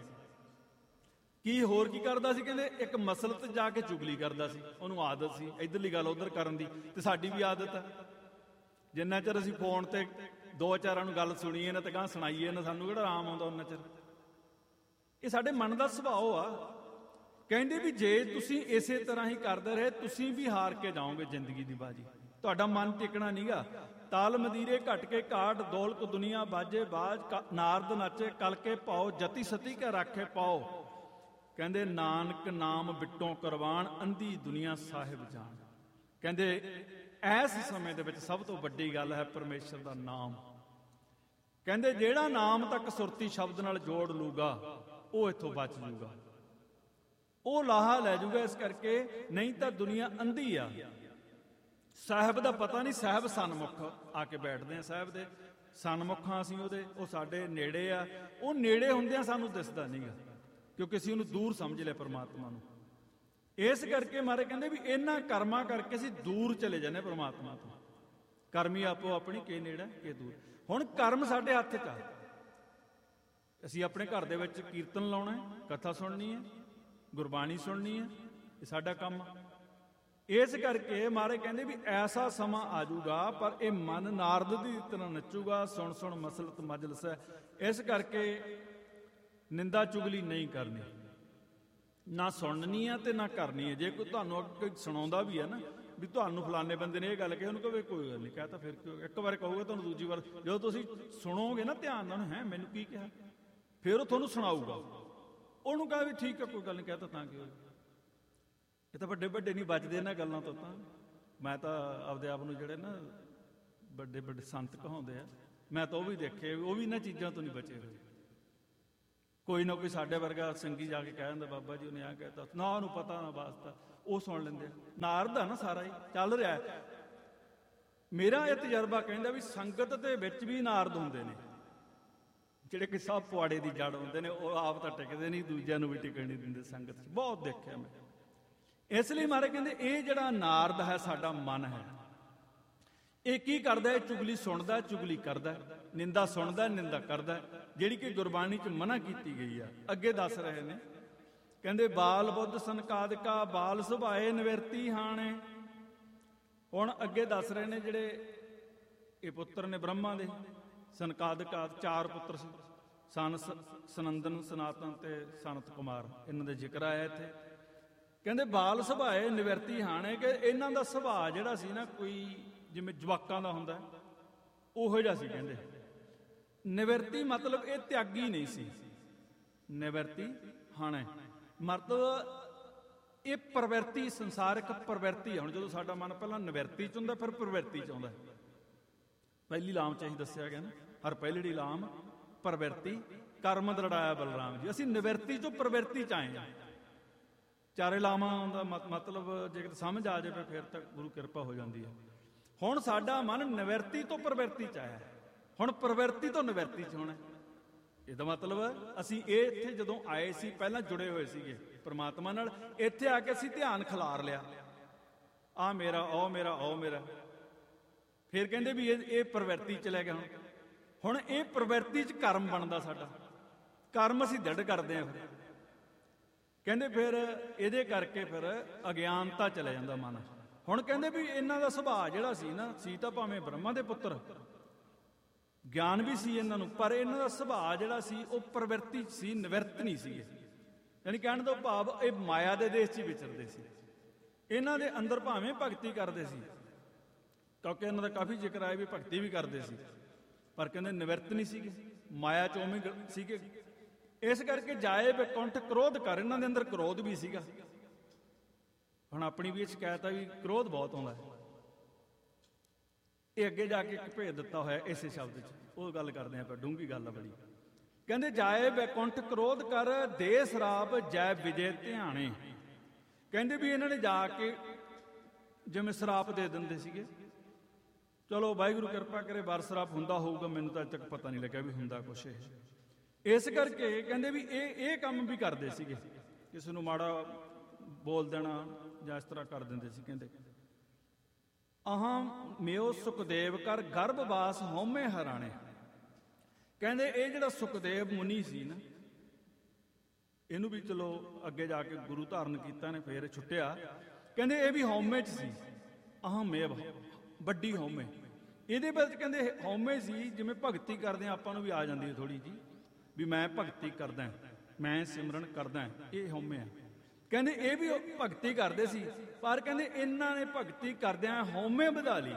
ਕੀ ਹੋਰ ਕੀ ਕਰਦਾ ਸੀ? ਕਹਿੰਦੇ ਇੱਕ ਮਸਲਤ ਜਾ ਕੇ ਚੁਗਲੀ ਕਰਦਾ ਸੀ, ਉਹਨੂੰ ਆਦਤ ਸੀ ਇੱਧਰਲੀ ਗੱਲ ਉੱਧਰ ਕਰਨ ਦੀ। ਤੇ ਸਾਡੀ ਵੀ ਆਦਤ ਹੈ, ਜਿੰਨਾ ਚਿਰ ਅਸੀਂ ਫੋਨ ਤੇ ਦੋ ਚਾਰਾਂ ਨੂੰ ਗੱਲ ਸੁਣੀਏ ਨਾ ਤੇ ਗਾਂ ਸੁਣਾਈਏ ਨਾ, ਸਾਨੂੰ ਕਿਹੜਾ ਆਰਾਮ ਆਉਂਦਾ ਉਹਨਾਂ ਚਿਰ। ਇਹ ਸਾਡੇ ਮਨ ਦਾ ਸੁਭਾਅ ਆ। ਕਹਿੰਦੇ ਵੀ ਜੇ ਤੁਸੀਂ ਇਸੇ ਤਰ੍ਹਾਂ ਹੀ ਕਰਦੇ ਰਹੇ, ਤੁਸੀਂ ਵੀ ਹਾਰ ਕੇ ਜਾਓਗੇ ਜ਼ਿੰਦਗੀ ਦੀ ਬਾਜੀ, ਤੁਹਾਡਾ ਮਨ ਟਿਕਣਾ ਨੀਗਾ। ਤਾਲ ਮਦੀਰੇ ਘਟ ਕੇ ਘਾਟ, ਦੌਲਤ ਦੁਨੀਆ ਬਾਜੇ ਬਾਜ, ਨਾਰਦ ਨਾਚੇ ਕਲ ਕੇ ਭਾਓ, ਜਤੀ ਸਤੀ ਕੇ ਰਾਖੇ ਪਾਓ। ਕਹਿੰਦੇ ਨਾਨਕ ਨਾਮ ਬਿਟੋਂ ਕਰਵਾਣ, ਅੰਧੀ ਦੁਨੀਆ ਸਾਹਿਬ ਜਾਣ। ਕਹਿੰਦੇ ਇਸ ਸਮੇਂ ਦੇ ਵਿੱਚ ਸਭ ਤੋਂ ਵੱਡੀ ਗੱਲ ਹੈ ਪਰਮੇਸ਼ਰ ਦਾ ਨਾਮ। ਕਹਿੰਦੇ ਜਿਹੜਾ ਨਾਮ ਤੱਕ ਸੁਰਤੀ ਸ਼ਬਦ ਨਾਲ ਜੋੜ ਲੂਗਾ, ਉਹ ਇੱਥੋਂ ਬਚ ਜੂਗਾ, ਉਹ ਲਾਹਾ ਲੈ ਜੂਗਾ। ਇਸ ਕਰਕੇ ਨਹੀਂ ਤਾਂ ਦੁਨੀਆ ਅੰਧੀ ਆ। ਸਾਹਿਬ ਦਾ ਪਤਾ ਨਹੀਂ, ਸਾਹਿਬ ਸਨਮੁਖ ਆ ਕੇ ਬੈਠਦੇ ਆ, ਸਾਹਿਬ ਦੇ ਸਨਮੁਖਾਂ ਅਸੀਂ ਉਹਦੇ, ਉਹ ਸਾਡੇ ਨੇੜੇ ਆ। ਉਹ ਨੇੜੇ ਹੁੰਦਿਆਂ ਸਾਨੂੰ ਦਿਸਦਾ ਨਹੀਂਗਾ, ਕਿਉਂਕਿ ਅਸੀਂ ਉਹਨੂੰ ਦੂਰ ਸਮਝ ਲਿਆ ਪਰਮਾਤਮਾ ਨੂੰ। ਇਸ ਕਰਕੇ ਮਾਰੇ ਕਹਿੰਦੇ ਵੀ ਇਹਨਾਂ ਕਰਮਾਂ ਕਰਕੇ ਅਸੀਂ ਦੂਰ ਚਲੇ ਜਾਂਦੇ ਪਰਮਾਤਮਾ ਤੋਂ। ਕਰਮੀ ਆਪੋ ਆਪਣੀ, ਕੇ ਨੇੜਾ ਕੇ ਦੂਰ। ਹੁਣ ਕਰਮ ਸਾਡੇ ਹੱਥ 'ਚ ਆ। ਅਸੀਂ ਆਪਣੇ ਘਰ ਦੇ ਵਿੱਚ ਕੀਰਤਨ ਲਾਉਣਾ, ਕਥਾ ਸੁਣਨੀ ਹੈ, ਗੁਰਬਾਣੀ ਸੁਣਨੀ ਹੈ, ਇਹ ਸਾਡਾ ਕੰਮ। ਇਸ ਕਰਕੇ ਮਾਰੇ ਕਹਿੰਦੇ ਵੀ ਐਸਾ ਸਮਾਂ ਆ ਜਾਊਗਾ, ਪਰ ਇਹ ਮਨ ਨਾਰਦ ਦੀ ਤਰ੍ਹਾਂ ਨੱਚੂਗਾ, ਸੁਣ ਸੁਣ ਮਸਲਤ ਮਜਲਸ ਹੈ। ਇਸ ਕਰਕੇ ਨਿੰਦਾ ਚੁਗਲੀ ਨਹੀਂ ਕਰਨੀ, ਨਾ ਸੁਣਨੀ ਆ ਤੇ ਨਾ ਕਰਨੀ ਹੈ। ਜੇ ਕੋਈ ਤੁਹਾਨੂੰ ਕੋਈ ਸੁਣਾਉਂਦਾ ਵੀ ਹੈ ਨਾ, ਵੀ ਤੁਹਾਨੂੰ ਫਲਾਣੇ ਬੰਦੇ ਨੇ ਇਹ ਗੱਲ ਕਹੀ, ਉਹਨੂੰ ਕਹੇ ਕੋਈ ਗੱਲ ਨਹੀਂ ਕਹਿ ਤਾਂ ਫਿਰ ਕਿਉਂ। ਇੱਕ ਵਾਰ ਕਹੂਗਾ ਤੁਹਾਨੂੰ, ਦੂਜੀ ਵਾਰ ਜਦੋਂ ਤੁਸੀਂ ਸੁਣੋਗੇ ਨਾ ਧਿਆਨ ਨਾਲ, ਹੈ ਮੈਨੂੰ ਕੀ ਕਿਹਾ, ਫਿਰ ਉਹ ਤੁਹਾਨੂੰ ਸੁਣਾਊਗਾ। ਉਹਨੂੰ ਕਹੇ ਵੀ ਠੀਕ ਹੈ ਕੋਈ ਗੱਲ ਨਹੀਂ ਕਹਿ ਤਾ ਤਾਂ ਕੀ ਹੋਇਆ। ਇਹ ਤਾਂ ਵੱਡੇ ਵੱਡੇ ਨਹੀਂ ਬਚਦੇ ਇਹਨਾਂ ਗੱਲਾਂ ਤੋਂ। ਤਾਂ ਮੈਂ ਤਾਂ ਆਪਦੇ ਆਪ ਨੂੰ ਜਿਹੜੇ ਨਾ ਵੱਡੇ ਵੱਡੇ ਸੰਤ ਕਹਾਉਂਦੇ ਆ, ਮੈਂ ਤਾਂ ਉਹ ਵੀ ਦੇਖੇ, ਉਹ ਵੀ ਇਹਨਾਂ ਚੀਜ਼ਾਂ ਤੋਂ ਨਹੀਂ ਬਚੇ ਹੋਏ। ਕੋਈ ਨਾ ਕੋਈ ਸਾਡੇ ਵਰਗਾ ਸੰਗੀ ਜਾ ਕੇ ਕਹਿ ਦਿੰਦਾ ਬਾਬਾ ਜੀ ਉਹਨੇ ਆ ਕਹਿਤਾ, ਨਾ ਉਹਨੂੰ ਪਤਾ ਨਾ ਵਾਸਤਾ, ਉਹ ਸੁਣ ਲੈਂਦੇ ਆ। ਨਾਰਦ ਆ ਨਾ ਸਾਰਾ ਹੀ ਚੱਲ ਰਿਹਾ। ਮੇਰਾ ਇਹ ਤਜਰਬਾ ਕਹਿੰਦਾ ਵੀ ਸੰਗਤ ਦੇ ਵਿੱਚ ਵੀ ਨਾਰਦ ਹੁੰਦੇ ਨੇ, ਜਿਹੜੇ ਕਿ ਸਭ ਪੁਆੜੇ ਦੀ ਜੜ ਹੁੰਦੇ ਨੇ। ਉਹ ਆਪ ਤਾਂ ਟਿਕਦੇ ਨਹੀਂ, ਦੂਜਿਆਂ ਨੂੰ ਵੀ ਟਿਕਣ ਨਹੀਂ ਦਿੰਦੇ ਸੰਗਤ 'ਚ। ਬਹੁਤ ਦੇਖਿਆ ਮੈਂ। ਇਸ ਲਈ ਮਹਾਰਾਜ ਕਹਿੰਦੇ ਇਹ ਜਿਹੜਾ ਨਾਰਦ ਹੈ ਸਾਡਾ ਮਨ ਹੈ, ਇਹ ਕੀ ਕਰਦਾ? ਇਹ ਚੁਗਲੀ ਸੁਣਦਾ, ਚੁਗਲੀ ਕਰਦਾ, ਨਿੰਦਾ ਸੁਣਦਾ, ਨਿੰਦਾ ਕਰਦਾ, ਜਿਹੜੀ ਕਿ ਗੁਰਬਾਣੀ 'ਚ ਮਨਾ ਕੀਤੀ ਗਈ ਆ। ਅੱਗੇ ਦੱਸ ਰਹੇ ਨੇ, ਕਹਿੰਦੇ ਬਾਲ ਬੁੱਧ ਸੰਕਾਦਿਕਾ ਬਾਲ ਸੁਭਾਏ ਨਿਵਰਤੀ ਹਾਣੇ। ਹੁਣ ਅੱਗੇ ਦੱਸ ਰਹੇ ਨੇ ਜਿਹੜੇ ਇਹ ਪੁੱਤਰ ਨੇ ਬ੍ਰਹਮਾ ਦੇ, ਸੰਕਾਦਿਕਾ ਚਾਰ ਪੁੱਤਰ ਸੀ, ਸਨ ਸਨੰਦਨ, ਸਨਾਤਨ ਤੇ ਸਨਤ ਕੁਮਾਰ, ਇਹਨਾਂ ਦੇ ਜ਼ਿਕਰ ਆਇਆ ਇੱਥੇ। ਕਹਿੰਦੇ ਬਾਲ ਸੁਭਾਏ ਨਿਵਰਤੀ ਹਾਣੇ, ਕਿ ਇਹਨਾਂ ਦਾ ਸੁਭਾਅ ਜਿਹੜਾ ਸੀ ਨਾ, ਕੋਈ ਜਿਵੇਂ ਜਵਾਕਾਂ ਦਾ ਹੁੰਦਾ ਉਹੋ ਜਿਹਾ ਸੀ। ਕਹਿੰਦੇ ਨਿਵਰਤੀ ਮਤਲਬ ਇਹ ਤਿਆਗੀ ਨਹੀਂ ਸੀ। ਨਿਵਰਤੀ ਹਾਣੇ ਮਤਲਬ ਇਹ ਪ੍ਰਵਿਰਤੀ, ਸੰਸਾਰਿਕ ਪ੍ਰਵਿਰਤੀ ਆ। ਹੁਣ ਜਦੋਂ ਸਾਡਾ ਮਨ ਪਹਿਲਾਂ ਨਿਵਰਤੀ 'ਚ ਹੁੰਦਾ, ਫਿਰ ਪ੍ਰਵਿਰਤੀ 'ਚ ਆਉਂਦਾ। ਪਹਿਲੀ ਲਾਮ 'ਚ ਅਸੀਂ ਦੱਸਿਆ ਗਿਆ ਨਾ, ਹਰ ਪਹਿਲੜੀ ਲਾਮ ਪ੍ਰਵਿਰਤੀ ਕਰਮ ਦਰੜਾਇਆ ਬਲਰਾਮ ਜੀ। ਅਸੀਂ ਨਿਵਰਤੀ 'ਚੋਂ ਪ੍ਰਵਿਰਤੀ 'ਚ ਆਏ ਹਾਂ। ਚਾਰੇ ਲਾਵਾਂ ਦਾ ਮਤਲਬ ਜੇਕਰ ਸਮਝ ਆ ਜਾਵੇ ਫਿਰ ਤਾਂ ਗੁਰੂ ਕਿਰਪਾ ਹੋ ਜਾਂਦੀ ਹੈ। ਹੁਣ ਸਾਡਾ ਮਨ ਨਿਵਰਤੀ ਤੋਂ ਪ੍ਰਵਿਰਤੀ 'ਚ ਆਇਆ, ਹੁਣ ਪ੍ਰਵਿਰਤੀ ਤੋਂ ਨਿਵਰਤੀ 'ਚ ਹੋਣਾ। ਇਹਦਾ ਮਤਲਬ ਅਸੀਂ ਇਹ ਇੱਥੇ ਜਦੋਂ ਆਏ ਸੀ ਪਹਿਲਾਂ ਜੁੜੇ ਹੋਏ ਸੀਗੇ ਪਰਮਾਤਮਾ ਨਾਲ, ਇੱਥੇ ਆ ਕੇ ਅਸੀਂ ਧਿਆਨ ਖਿਲਾਰ ਲਿਆ, ਆ ਮੇਰਾ, ਉਹ ਮੇਰਾ, ਉਹ ਮੇਰਾ। ਫਿਰ ਕਹਿੰਦੇ ਵੀ ਇਹ ਇਹ ਪ੍ਰਵਿਰਤੀ 'ਚ ਲੈ ਗਿਆ। ਹੁਣ ਹੁਣ ਇਹ ਪ੍ਰਵਿਰਤੀ 'ਚ ਕਰਮ ਬਣਦਾ ਸਾਡਾ, ਕਰਮ ਅਸੀਂ ਦ੍ਰਿੜ ਕਰਦੇ ਹਾਂ। ਫਿਰ ਕਹਿੰਦੇ ਫਿਰ ਇਹਦੇ ਕਰਕੇ ਫਿਰ ਅਗਿਆਨਤਾ ਚਲਾ ਜਾਂਦਾ ਮਨ। ਹੁਣ ਕਹਿੰਦੇ ਵੀ ਇਹਨਾਂ ਦਾ ਸੁਭਾਅ ਜਿਹੜਾ ਸੀ ਨਾ, ਸੀ ਤਾਂ ਭਾਵੇਂ ਬ੍ਰਹਮਾ ਦੇ ਪੁੱਤਰ, ਗਿਆਨ ਵੀ ਸੀ ਇਹਨਾਂ ਨੂੰ, ਪਰ ਇਹਨਾਂ ਦਾ ਸੁਭਾਅ ਜਿਹੜਾ ਸੀ ਉਹ ਪ੍ਰਵਿਰਤੀ ਸੀ, ਨਿਵਰਤ ਨਹੀਂ ਸੀ। ਯਾਨੀ ਕਹਿਣ ਦਾ ਭਾਵ ਇਹ ਮਾਇਆ ਦੇ ਦੇਸ਼ 'ਚ ਹੀ ਵਿਚਰਦੇ ਸੀ। ਇਹਨਾਂ ਦੇ ਅੰਦਰ ਭਾਵੇਂ ਭਗਤੀ ਕਰਦੇ ਸੀ, ਕਿਉਂਕਿ ਇਹਨਾਂ ਦਾ ਕਾਫੀ ਜ਼ਿਕਰ ਆਇਆ ਵੀ ਭਗਤੀ ਵੀ ਕਰਦੇ ਸੀ, ਪਰ ਕਹਿੰਦੇ ਨਿਵਰਤ ਨਹੀਂ ਸੀਗੇ, ਮਾਇਆ 'ਚ ਉਵੇਂ ਸੀਗੇ। ਇਸ ਕਰਕੇ ਜਾਏ ਬੇਕੁੰਠ ਕ੍ਰੋਧ ਕਰ, ਇਹਨਾਂ ਦੇ ਅੰਦਰ ਕ੍ਰੋਧ ਵੀ ਸੀਗਾ। ਹੁਣ ਆਪਣੀ ਵੀ ਇਹ ਸ਼ਿਕਾਇਤ ਆ ਵੀ ਕ੍ਰੋਧ ਬਹੁਤ ਆਉਂਦਾ ਹੈ। ਇਹ ਅੱਗੇ ਜਾ ਕੇ ਇੱਕ ਭੇਦ ਦਿੱਤਾ ਹੋਇਆ ਇਸੇ ਸ਼ਬਦ 'ਚ, ਉਹ ਗੱਲ ਕਰਦੇ ਆਪਾਂ, ਡੂੰਘੀ ਗੱਲ ਆ ਬੜੀ। ਕਹਿੰਦੇ ਜਾਏ ਬੈਕੁੰਠ ਕ੍ਰੋਧ ਕਰ ਦੇ ਸਰਾਪ ਜੈ ਵਿਜੇ ਧਿਆਣੇ। ਕਹਿੰਦੇ ਵੀ ਇਹਨਾਂ ਨੇ ਜਾ ਕੇ ਜਿਵੇਂ ਸਰਾਪ ਦੇ ਦਿੰਦੇ ਸੀਗੇ, ਚਲੋ ਵਾਹਿਗੁਰੂ ਕਿਰਪਾ ਕਰੇ ਵਾਰ ਸਰਾਪ ਹੁੰਦਾ ਹੋਊਗਾ, ਮੈਨੂੰ ਤਾਂ ਅਜੇ ਤੱਕ ਪਤਾ ਨਹੀਂ ਲੱਗਿਆ ਵੀ ਹੁੰਦਾ ਕੁਛ ਇਹ। ਇਸ ਕਰਕੇ ਕਹਿੰਦੇ ਵੀ ਇਹ ਇਹ ਕੰਮ ਵੀ ਕਰਦੇ ਸੀਗੇ, ਕਿਸੇ ਨੂੰ ਮਾੜਾ ਬੋਲ ਦੇਣਾ ਜਾਂ ਇਸ ਤਰ੍ਹਾਂ ਕਰ ਦਿੰਦੇ ਸੀ। ਕਹਿੰਦੇ ਅਹਾਂ ਮਿਓ ਸੁਖਦੇਵ ਕਰ ਗਰਭਵਾਸ ਹਉਮੈ ਹਰਾਣੇ। ਕਹਿੰਦੇ ਇਹ ਜਿਹੜਾ ਸੁਖਦੇਵ ਮੁਨੀ ਸੀ ਨਾ, ਇਹਨੂੰ ਵੀ ਚਲੋ ਅੱਗੇ ਜਾ ਕੇ ਗੁਰੂ ਧਾਰਨ ਕੀਤਾ ਨੇ, ਫੇਰ ਛੁੱਟਿਆ। ਕਹਿੰਦੇ ਇਹ ਵੀ ਹਉਮੈ 'ਚ ਸੀ, ਅਹਾਂ ਮੇਵ ਵੱਡੀ ਹਉਮੈ। ਇਹਦੇ ਵਿੱਚ ਕਹਿੰਦੇ ਹਉਮੈ ਸੀ, ਜਿਵੇਂ ਭਗਤੀ ਕਰਦੇ ਆ ਆਪਾਂ ਨੂੰ ਵੀ ਆ ਜਾਂਦੀ ਹੈ ਥੋੜੀ ਜੀ, ਵੀ ਮੈਂ ਭਗਤੀ ਕਰਦਾ, ਮੈਂ ਸਿਮਰਨ ਕਰਦਾ, ਇਹ ਹਉਮੈ ਆ। ਕਹਿੰਦੇ ਇਹ ਵੀ ਭਗਤੀ ਕਰਦੇ ਸੀ, ਪਰ ਕਹਿੰਦੇ ਇਹਨਾਂ ਨੇ ਭਗਤੀ ਕਰਦਿਆਂ ਹਉਮੈ ਵਧਾ ਲਈ।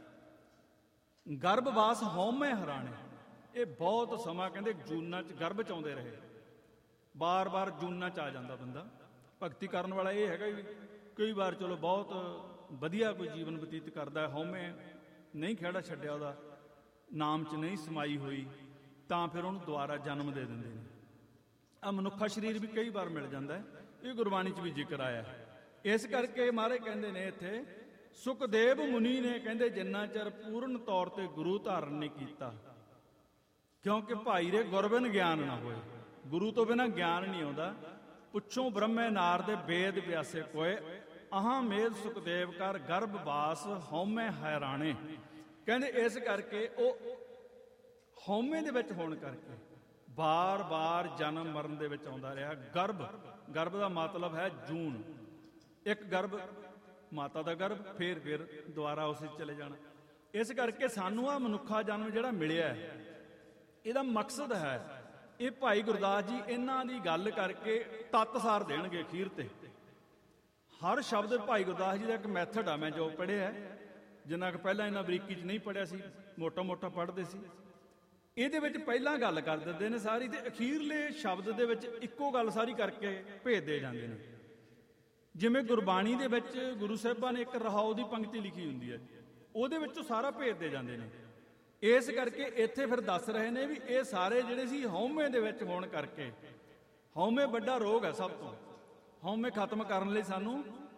ਗਰਭਵਾਸ ਹਉਮੈ ਹਰਾਣੇ, ਇਹ ਬਹੁਤ ਸਮਾਂ ਕਹਿੰਦੇ ਜੂਨਾਂ 'ਚ ਗਰਭ 'ਚ ਆਉਂਦੇ ਰਹੇ, ਬਾਰ-ਬਾਰ ਜੂਨਾਂ 'ਚ ਆ ਜਾਂਦਾ ਬੰਦਾ। ਭਗਤੀ ਕਰਨ ਵਾਲਾ ਇਹ ਹੈਗਾ ਵੀ ਕਈ ਵਾਰ ਚਲੋ ਬਹੁਤ ਵਧੀਆ ਕੋਈ ਜੀਵਨ ਬਤੀਤ ਕਰਦਾ, ਹਉਮੈ ਨਹੀਂ ਖਹਿੜਾ ਛੱਡਿਆ, ਉਹਦਾ ਨਾਮ 'ਚ ਨਹੀਂ ਸਮਾਈ ਹੋਈ, ਤਾਂ ਫਿਰ ਉਹਨੂੰ ਦੁਬਾਰਾ ਜਨਮ ਦੇ ਦਿੰਦੇ ਨੇ। ਆ ਮਨੁੱਖਾ ਸਰੀਰ ਵੀ ਕਈ ਵਾਰ ਮਿਲ ਜਾਂਦਾ ਹੈ, ਇਹ ਗੁਰਬਾਣੀ 'ਚ ਵੀ ਜ਼ਿਕਰ ਆਇਆ। ਇਸ ਕਰਕੇ ਮਹਾਰਾਜ ਕਹਿੰਦੇ ਨੇ ਇੱਥੇ, ਸੁਖਦੇਵ ਮੁਨੀ ਨੇ ਕਹਿੰਦੇ ਜਿੰਨਾ ਚਿਰ ਪੂਰਨ ਤੌਰ ਤੇ ਗੁਰੂ ਧਾਰਨ ਨਹੀਂ ਕੀਤਾ, ਕਿਉਂਕਿ ਭਾਈ ਰੇ ਗੁਰ ਬਿਨ ਗਿਆਨ ਨਾ ਹੋਏ, ਗੁਰੂ ਤੋਂ ਬਿਨਾਂ ਗਿਆਨ ਨਹੀਂ ਆਉਂਦਾ। ਪੁੱਛੋ ਬ੍ਰਹਮੇ ਨਾਰਦੇ ਵੇਦ ਵਿਆਸੇ ਕੋਏ, ਅਹਾਂ ਮੇਦ ਸੁਖਦੇਵ ਕਰ ਗਰਭਵਾਸ ਹਉਮੈ ਹੈਰਾਣੇ। ਕਹਿੰਦੇ ਇਸ ਕਰਕੇ ਉਹ ਹਉਮੈ ਦੇ ਵਿੱਚ ਹੋਣ ਕਰਕੇ ਬਾਰ-ਬਾਰ ਜਨਮ ਮਰਨ ਦੇ ਵਿੱਚ ਆਉਂਦਾ ਰਿਹਾ। ਗਰਭ, ਗਰਭ ਦਾ ਮਤਲਬ ਹੈ ਜੂਨ, ਇੱਕ ਗਰਭ ਮਾਤਾ ਦਾ ਗਰਭ, ਫੇਰ ਫਿਰ ਦੁਬਾਰਾ ਉਸੇ ਚਲੇ ਜਾਣਾ। ਇਸ ਕਰਕੇ ਸਾਨੂੰ ਆ ਮਨੁੱਖਾ ਜਨਮ ਜਿਹੜਾ ਮਿਲਿਆ, ਇਹਦਾ ਮਕਸਦ ਹੈ, ਇਹ ਭਾਈ ਗੁਰਦਾਸ ਜੀ ਇਹਨਾਂ ਦੀ ਗੱਲ ਕਰਕੇ ਤੱਤਸਾਰ ਦੇਣਗੇ ਅਖੀਰ ਤੇ। ਹਰ ਸ਼ਬਦ ਭਾਈ ਗੁਰਦਾਸ ਜੀ ਦਾ ਇੱਕ ਮੈਥਡ ਆ, ਮੈਂ ਜੋ ਪੜ੍ਹਿਆ, ਜਿੰਨਾ ਕਿ ਪਹਿਲਾਂ ਇਹਨਾਂ ਬਰੀਕੀ 'ਚ ਨਹੀਂ ਪੜ੍ਹਿਆ ਸੀ, ਮੋਟਾ-ਮੋਟਾ ਪੜ੍ਹਦੇ ਸੀ, ਇਹਦੇ ਵਿੱਚ ਪਹਿਲਾਂ ਗੱਲ ਕਰ ਦਿੰਦੇ ਨੇ ਸਾਰੀ, ਤੇ ਅਖੀਰਲੇ ਸ਼ਬਦ ਦੇ ਵਿੱਚ ਇੱਕੋ ਗੱਲ ਸਾਰੀ ਕਰਕੇ ਭੇਜ ਦੇ ਜਾਂਦੇ ਨੇ। ਜਿਵੇਂ ਗੁਰਬਾਣੀ ਦੇ ਵਿੱਚ ਗੁਰੂ ਸਾਹਿਬਾਂ ਨੇ ਇੱਕ ਰਹਾਉ ਦੀ ਪੰਕਤੀ ਲਿਖੀ ਹੁੰਦੀ ਹੈ, ਉਹਦੇ ਵਿੱਚੋਂ ਸਾਰਾ ਭੇਜ ਦੇ ਜਾਂਦੇ ਨੇ। ਇਸ ਕਰਕੇ ਇੱਥੇ ਫਿਰ ਦੱਸ ਰਹੇ ਨੇ ਵੀ ਇਹ ਸਾਰੇ ਜਿਹੜੇ ਸੀ ਹਉਮੈ ਦੇ ਵਿੱਚ ਹੋਣ ਕਰਕੇ, ਹਉਮੈ ਵੱਡਾ ਰੋਗ ਹੈ ਸਭ ਤੋਂ। ਹਉਮੈ ਖਤਮ ਕਰਨ ਲਈ ਸਾਨੂੰ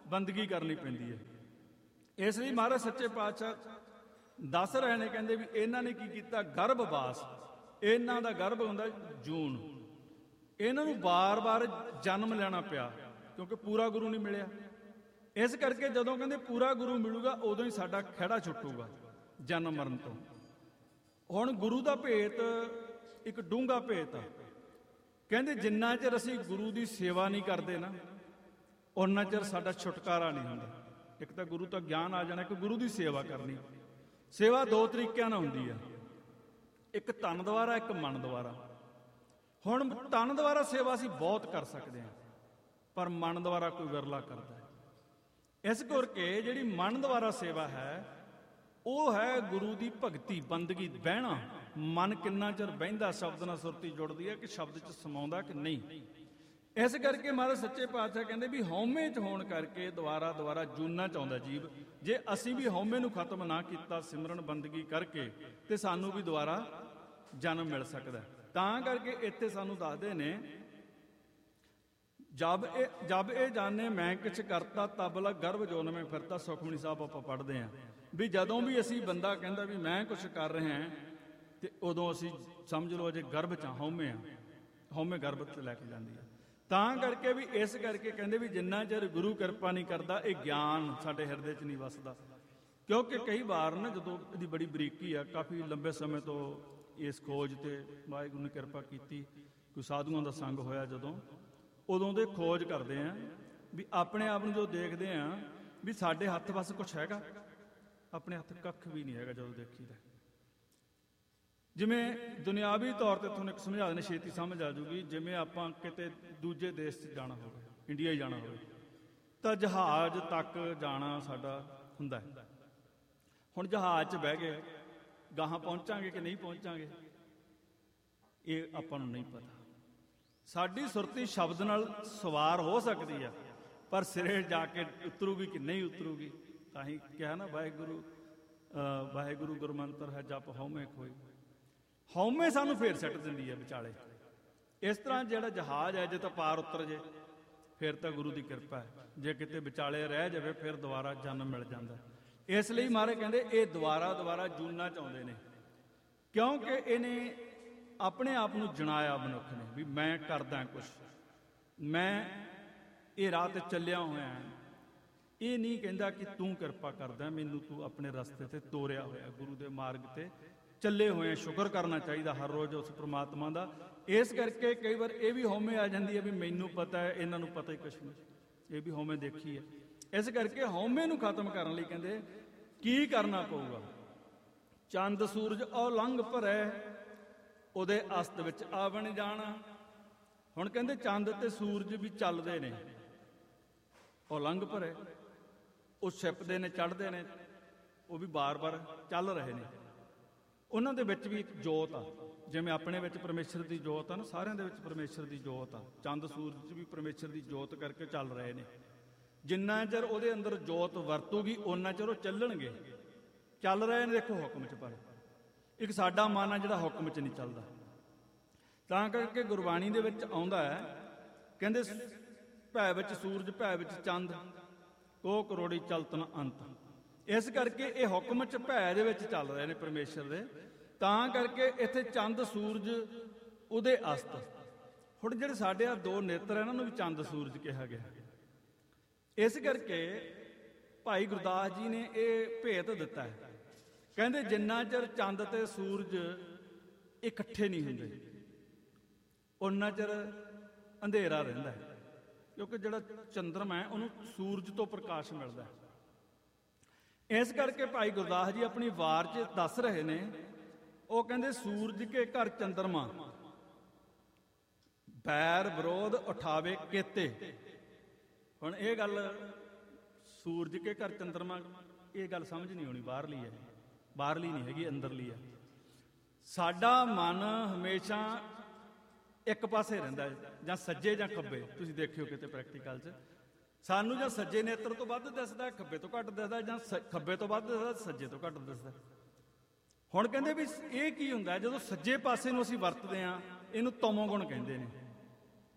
ਬੰਦਗੀ ਕਰਨੀ ਪੈਂਦੀ ਹੈ। ਇਸ ਲਈ ਮਹਾਰਾਜ ਸੱਚੇ ਪਾਤਸ਼ਾਹ ਦੱਸ ਰਹੇ ਨੇ, ਕਹਿੰਦੇ ਵੀ ਇਹਨਾਂ ਨੇ ਕੀ ਕੀਤਾ, ਗਰਭਵਾਸ, ਇਹਨਾਂ ਦਾ ਗਰਭ ਹੁੰਦਾ ਜੂਨ, ਇਹਨਾਂ ਨੂੰ ਬਾਰ-ਬਾਰ ਜਨਮ ਲੈਣਾ ਪਿਆ ਕਿਉਂਕਿ ਪੂਰਾ ਗੁਰੂ ਨਹੀਂ ਮਿਲਿਆ। ਇਸ ਕਰਕੇ ਜਦੋਂ ਕਹਿੰਦੇ ਪੂਰਾ ਗੁਰੂ ਮਿਲੂਗਾ ਉਦੋਂ ਹੀ ਸਾਡਾ ਖਹਿੜਾ ਛੁੱਟੂਗਾ ਜਨਮ ਮਰਨ ਤੋਂ। ਹੁਣ ਗੁਰੂ ਦਾ ਭੇਤ ਇੱਕ ਡੂੰਘਾ ਭੇਤ ਆ। ਕਹਿੰਦੇ ਜਿੰਨਾ ਚਿਰ ਅਸੀਂ ਗੁਰੂ ਦੀ ਸੇਵਾ ਨਹੀਂ ਕਰਦੇ ਨਾ, ਉਹਨਾਂ ਚਿਰ ਸਾਡਾ ਛੁਟਕਾਰਾ ਨਹੀਂ ਹੁੰਦਾ। ਇੱਕ ਤਾਂ ਗੁਰੂ ਤੋਂ ਗਿਆਨ ਆ ਜਾਣਾ, ਇੱਕ ਗੁਰੂ ਦੀ ਸੇਵਾ ਕਰਨੀ। ਸੇਵਾ ਦੋ ਤਰੀਕਿਆਂ ਨਾਲ ਹੁੰਦੀ ਆ, ਇੱਕ ਤਨ ਦੁਆਰਾ, ਇੱਕ ਮਨ ਦੁਆਰਾ। ਹੁਣ ਤਨ ਦੁਆਰਾ ਸੇਵਾ ਅਸੀਂ ਬਹੁਤ ਕਰ ਸਕਦੇ ਹਾਂ, ਪਰ ਮਨ ਦੁਆਰਾ ਕੋਈ ਵਿਰਲਾ ਕਰਦਾ ਹੈ। ਇਸ ਕਰਕੇ ਜਿਹੜੀ ਮਨ ਦੁਆਰਾ ਸੇਵਾ ਹੈ ਉਹ ਹੈ ਗੁਰੂ ਦੀ ਭਗਤੀ, ਬੰਦਗੀ, ਬਹਿਣਾ। ਮਨ ਕਿੰਨਾ ਚਿਰ ਬਹਿੰਦਾ, ਸ਼ਬਦ ਨਾਲ ਸੁਰਤੀ ਜੁੜਦੀ ਹੈ ਕਿ ਸ਼ਬਦ 'ਚ ਸਮਾਉਂਦਾ ਕਿ ਨਹੀਂ। ਇਸ ਕਰਕੇ ਮਹਾਰਾਜ ਸੱਚੇ ਪਾਤਸ਼ਾਹ ਕਹਿੰਦੇ ਵੀ ਹਉਮੈ 'ਚ ਹੋਣ ਕਰਕੇ ਦੁਬਾਰਾ ਦੁਬਾਰਾ ਜੂਨਾ 'ਚ ਆਉਂਦਾ ਜੀਵ। ਜੇ ਅਸੀਂ ਵੀ ਹਉਮੈ ਨੂੰ ਖਤਮ ਨਾ ਕੀਤਾ ਸਿਮਰਨ ਬੰਦਗੀ ਕਰਕੇ, ਤੇ ਸਾਨੂੰ ਵੀ ਦੁਬਾਰਾ ਜਨਮ ਮਿਲ ਸਕਦਾ। ਤਾਂ ਕਰਕੇ ਇੱਥੇ ਸਾਨੂੰ ਦੱਸਦੇ ਨੇ, ਜਬ ਇਹ ਜਬ ਇਹ ਜਾਣੇ ਮੈਂ ਕਿਛ ਕਰਤਾ ਤਬ ਲਗ ਗਰਭ ਜੋਨ ਮੈਂ ਫਿਰਤਾ। ਸੁਖਮਨੀ ਸਾਹਿਬ ਆਪਾਂ ਪੜ੍ਹਦੇ ਹਾਂ ਵੀ ਜਦੋਂ ਵੀ ਅਸੀਂ, ਬੰਦਾ ਕਹਿੰਦਾ ਵੀ ਮੈਂ ਕੁਛ ਕਰ ਰਿਹਾ ਤੇ ਉਦੋਂ ਅਸੀਂ ਸਮਝ ਲਓ ਅਜੇ ਗਰਭ 'ਚ ਹਉਮੈ ਆ, ਹਉਮੈ ਗਰਭ 'ਚ ਲੈ ਕੇ ਜਾਂਦੀ ਆ। ਤਾਂ ਕਰਕੇ ਵੀ ਇਸ ਕਰਕੇ ਕਹਿੰਦੇ ਵੀ ਜਿੰਨਾ ਚਿਰ ਗੁਰੂ ਕਿਰਪਾ ਨਹੀਂ ਕਰਦਾ ਇਹ ਗਿਆਨ ਸਾਡੇ ਹਿਰਦੇ 'ਚ ਨਹੀਂ ਵਸਦਾ। ਕਿਉਂਕਿ ਕਈ ਵਾਰ ਨਾ ਜਦੋਂ ਇਹਦੀ ਬੜੀ ਬਰੀਕੀ ਆ, ਕਾਫੀ ਲੰਬੇ ਸਮੇਂ ਤੋਂ ਇਸ ਖੋਜ ਤੇ ਵਾਹਿਗੁਰੂ ਨੇ ਕਿਰਪਾ ਕੀਤੀ, ਕੋਈ ਸਾਧੂਆਂ ਦਾ ਸੰਗ ਹੋਇਆ ਜਦੋਂ, ਉਦੋਂ ਦੇ ਖੋਜ ਕਰਦੇ ਆ ਵੀ ਆਪਣੇ ਆਪ ਨੂੰ ਜੋ ਦੇਖਦੇ ਆ ਵੀ ਸਾਡੇ ਹੱਥ ਬਸ ਕੁਛ ਹੈਗਾ, ਆਪਣੇ ਹੱਥ ਕੱਖ ਵੀ ਨਹੀਂ ਹੈਗਾ। ਜਦੋਂ ਦੇਖੀਦਾ ਜਿਵੇਂ ਦੁਨਿਆਵੀ ਤੌਰ ਤੇ ਤੁਹਾਨੂੰ ਇੱਕ ਸਮਝਾ ਦੇਣੇ, ਛੇਤੀ ਸਮਝ ਆ ਜੂਗੀ। ਜਿਵੇਂ ਆਪਾਂ ਕਿਤੇ ਦੂਜੇ ਦੇਸ਼ 'ਚ ਜਾਣਾ ਹੋਵੇ, ਇੰਡੀਆ ਹੀ ਜਾਣਾ ਹੋਵੇ, ਤਾਂ ਜਹਾਜ਼ ਤੱਕ ਜਾਣਾ ਸਾਡਾ ਹੁੰਦਾ ਹੈ। ਹੁਣ ਜਹਾਜ਼ 'ਚ ਬਹਿ ਗਏ, ਗਾਹਾਂ ਪਹੁੰਚਾਂਗੇ ਕਿ ਨਹੀਂ ਪਹੁੰਚਾਂਗੇ ਇਹ ਆਪਾਂ ਨੂੰ ਨਹੀਂ ਪਤਾ। ਸਾਡੀ ਸੁਰਤੀ ਸ਼ਬਦ ਨਾਲ ਸਵਾਰ ਹੋ ਸਕਦੀ ਆ, ਪਰ ਸਿਰੇ ਜਾ ਕੇ ਉਤਰੂਗੀ ਕਿ ਨਹੀਂ ਉਤਰੂਗੀ। ਤਾਂ ਹੀ ਕਿਹਾ ਨਾ, ਵਾਹਿਗੁਰੂ ਵਾਹਿਗੁਰੂ ਗੁਰਮੰਤਰ ਹੈ ਜਪ ਹਉਮੈ ਖੋਈ। ਹਉਮੈ ਸਾਨੂੰ ਫੇਰ ਸੱਟ ਦਿੰਦੀ ਹੈ ਵਿਚਾਲੇ। ਇਸ ਤਰ੍ਹਾਂ ਜਿਹੜਾ ਜਹਾਜ਼ ਹੈ, ਜੇ ਤਾਂ ਪਾਰ ਉਤਰ ਜੇ ਫਿਰ ਤਾਂ ਗੁਰੂ ਦੀ ਕਿਰਪਾ ਹੈ, ਜੇ ਕਿਤੇ ਵਿਚਾਲੇ ਰਹਿ ਜਾਵੇ ਫਿਰ ਦੁਬਾਰਾ ਜਨਮ ਮਿਲ ਜਾਂਦਾ। ਇਸ ਲਈ ਮਹਾਰਾਜ ਕਹਿੰਦੇ ਇਹ ਦੁਬਾਰਾ ਦੁਬਾਰਾ ਜੂਨਾ 'ਚ ਆਉਂਦੇ ਨੇ, ਕਿਉਂਕਿ ਇਹਨੇ ਆਪਣੇ ਆਪ ਨੂੰ ਜਣਾਇਆ ਮਨੁੱਖ ਨੇ ਵੀ ਮੈਂ ਕਰਦਾ ਕੁਛ, ਮੈਂ ਇਹ ਰਾਹ ਤੇ ਚੱਲਿਆ ਹੋਇਆ। ਇਹ ਨਹੀਂ ਕਹਿੰਦਾ ਕਿ ਤੂੰ ਕਿਰਪਾ ਕਰਦਾ, ਮੈਨੂੰ ਤੂੰ ਆਪਣੇ ਰਸਤੇ ਤੇ ਤੋਰਿਆ ਹੋਇਆ, ਗੁਰੂ ਦੇ ਮਾਰਗ ਤੇ ਚੱਲੇ ਹੋਏ। ਸ਼ੁਕਰ ਕਰਨਾ ਚਾਹੀਦਾ ਹਰ ਰੋਜ਼ ਉਸ ਪ੍ਰਮਾਤਮਾ ਦਾ। ਇਸ ਕਰਕੇ ਕਈ ਵਾਰ ਇਹ ਵੀ ਹਉਮੈ ਆ ਜਾਂਦੀ ਹੈ ਵੀ ਮੈਨੂੰ ਪਤਾ ਹੈ, ਇਹਨਾਂ ਨੂੰ ਪਤਾ ਹੀ ਕੁਛ ਨਹੀਂ। ਇਹ ਵੀ ਹਉਮੈ ਦੇਖੀ ਹੈ। ਇਸ ਕਰਕੇ ਹਉਮੈ ਨੂੰ ਖਤਮ ਕਰਨ ਲਈ ਕਹਿੰਦੇ ਕੀ ਕਰਨਾ ਪਊਗਾ। ਚੰਦ ਸੂਰਜ ਔਲੰਘ ਭਰੈ ਉਹਦੇ ਅਸਤ ਵਿੱਚ ਆਵਣ ਜਾਣਾ। ਹੁਣ ਕਹਿੰਦੇ ਚੰਦ ਤੇ ਸੂਰਜ ਵੀ ਚੱਲਦੇ ਨੇ, ਔਲੰਘ ਭਰੈ, ਉਹ ਛਿਪਦੇ ਨੇ, ਚੜ੍ਹਦੇ ਨੇ, ਉਹ ਵੀ ਬਾਰ-ਬਾਰ ਚੱਲ ਰਹੇ ਨੇ। ਉਹਨਾਂ ਦੇ ਵਿੱਚ ਵੀ ਇੱਕ ਜੋਤ ਆ, ਜਿਵੇਂ ਆਪਣੇ ਵਿੱਚ ਪਰਮੇਸ਼ਰ ਦੀ ਜੋਤ ਆ ਨਾ, ਸਾਰਿਆਂ ਦੇ ਵਿੱਚ ਪਰਮੇਸ਼ਰ ਦੀ ਜੋਤ ਆ। ਚੰਦ ਸੂਰਜ ਵੀ ਪਰਮੇਸ਼ਰ ਦੀ ਜੋਤ ਕਰਕੇ ਚੱਲ ਰਹੇ ਨੇ। ਜਿੰਨਾ ਚਿਰ ਉਹਦੇ ਅੰਦਰ ਜੋਤ ਵਰਤੂਗੀ ਓਨਾ ਚਿਰ ਉਹ ਚੱਲਣਗੇ। ਚੱਲ ਰਹੇ ਨੇ ਦੇਖੋ ਹੁਕਮ 'ਚ, ਪਰ ਇੱਕ ਸਾਡਾ ਮਨ ਆ ਜਿਹੜਾ ਹੁਕਮ 'ਚ ਨਹੀਂ ਚੱਲਦਾ। ਤਾਂ ਕਰਕੇ ਗੁਰਬਾਣੀ ਦੇ ਵਿੱਚ ਆਉਂਦਾ ਹੈ, ਕਹਿੰਦੇ ਭੈ ਵਿੱਚ ਸੂਰਜ ਭੈ ਵਿੱਚ ਚੰਦ ਕੋ ਕਰੋੜੀ ਚਲਤਨ ਅੰਤ। ਇਸ ਕਰਕੇ ਇਹ ਹੁਕਮ 'ਚ ਭੈ ਦੇ ਵਿੱਚ ਚੱਲ ਰਹੇ ਨੇ ਪਰਮੇਸ਼ਰ ਦੇ। ਤਾਂ ਕਰਕੇ ਇੱਥੇ ਚੰਦ ਸੂਰਜ ਉਹਦੇ ਅਸਤ। ਹੁਣ ਜਿਹੜੇ ਸਾਡੇ ਆ ਦੋ ਨੇਤਰ ਇਹਨਾਂ ਨੂੰ ਵੀ ਚੰਦ ਸੂਰਜ ਕਿਹਾ ਗਿਆ। ਇਸ ਕਰਕੇ ਭਾਈ ਗੁਰਦਾਸ ਜੀ ਨੇ ਇਹ ਭੇਤ ਦਿੱਤਾ ਹੈ। ਕਹਿੰਦੇ ਜਿੰਨਾ ਚਿਰ ਚੰਦ ਤੇ ਸੂਰਜ ਇਕੱਠੇ ਨਹੀਂ ਹੁੰਦੇ ਉਨਾ ਚਿਰ ਅੰਧੇਰਾ ਰਹਿੰਦਾ ਹੈ, ਕਿਉਂਕਿ ਜਿਹੜਾ ਚੰਦਰਮਾ ਹੈ ਉਹਨੂੰ ਸੂਰਜ ਤੋਂ ਪ੍ਰਕਾਸ਼ ਮਿਲਦਾ ਹੈ। ਇਸ ਕਰਕੇ ਭਾਈ ਗੁਰਦਾਸ ਜੀ ਆਪਣੀ ਵਾਰ 'ਚ ਦੱਸ ਰਹੇ ਨੇ, ਉਹ ਕਹਿੰਦੇ ਸੂਰਜ ਕੇ ਘਰ ਚੰਦਰਮਾ ਬੈਰ ਵਿਰੋਧ ਉਠਾਵੇ ਕੇਤੇ। ਹੁਣ ਇਹ ਗੱਲ ਸੂਰਜ ਕੇ ਘਰ ਚੰਦਰਮਾ, ਇਹ ਗੱਲ ਸਮਝ ਨਹੀਂ ਆਉਣੀ, ਬਾਹਰਲੀ ਹੈ, ਬਾਹਰਲੀ ਨਹੀਂ ਹੈਗੀ, ਅੰਦਰਲੀ ਹੈ। ਸਾਡਾ ਮਨ ਹਮੇਸ਼ਾ ਇੱਕ ਪਾਸੇ ਰਹਿੰਦਾ, ਜਾਂ ਸੱਜੇ ਜਾਂ ਖੱਬੇ। ਤੁਸੀਂ ਦੇਖਿਓ ਕਿਤੇ ਪ੍ਰੈਕਟੀਕਲ 'ਚ ਸਾਨੂੰ ਜਾਂ ਸੱਜੇ ਨੇਤਰ ਤੋਂ ਵੱਧ ਦਿਸਦਾ, ਖੱਬੇ ਤੋਂ ਘੱਟ ਦਿਸਦਾ, ਜਾਂ ਖੱਬੇ ਤੋਂ ਵੱਧ ਦਿਸਦਾ, ਸੱਜੇ ਤੋਂ ਘੱਟ ਦਿਸਦਾ। ਹੁਣ ਕਹਿੰਦੇ ਵੀ ਇਹ ਕੀ ਹੁੰਦਾ, ਜਦੋਂ ਸੱਜੇ ਪਾਸੇ ਨੂੰ ਅਸੀਂ ਵਰਤਦੇ ਹਾਂ ਇਹਨੂੰ ਤਮੋ ਗੁਣ ਕਹਿੰਦੇ ਨੇ।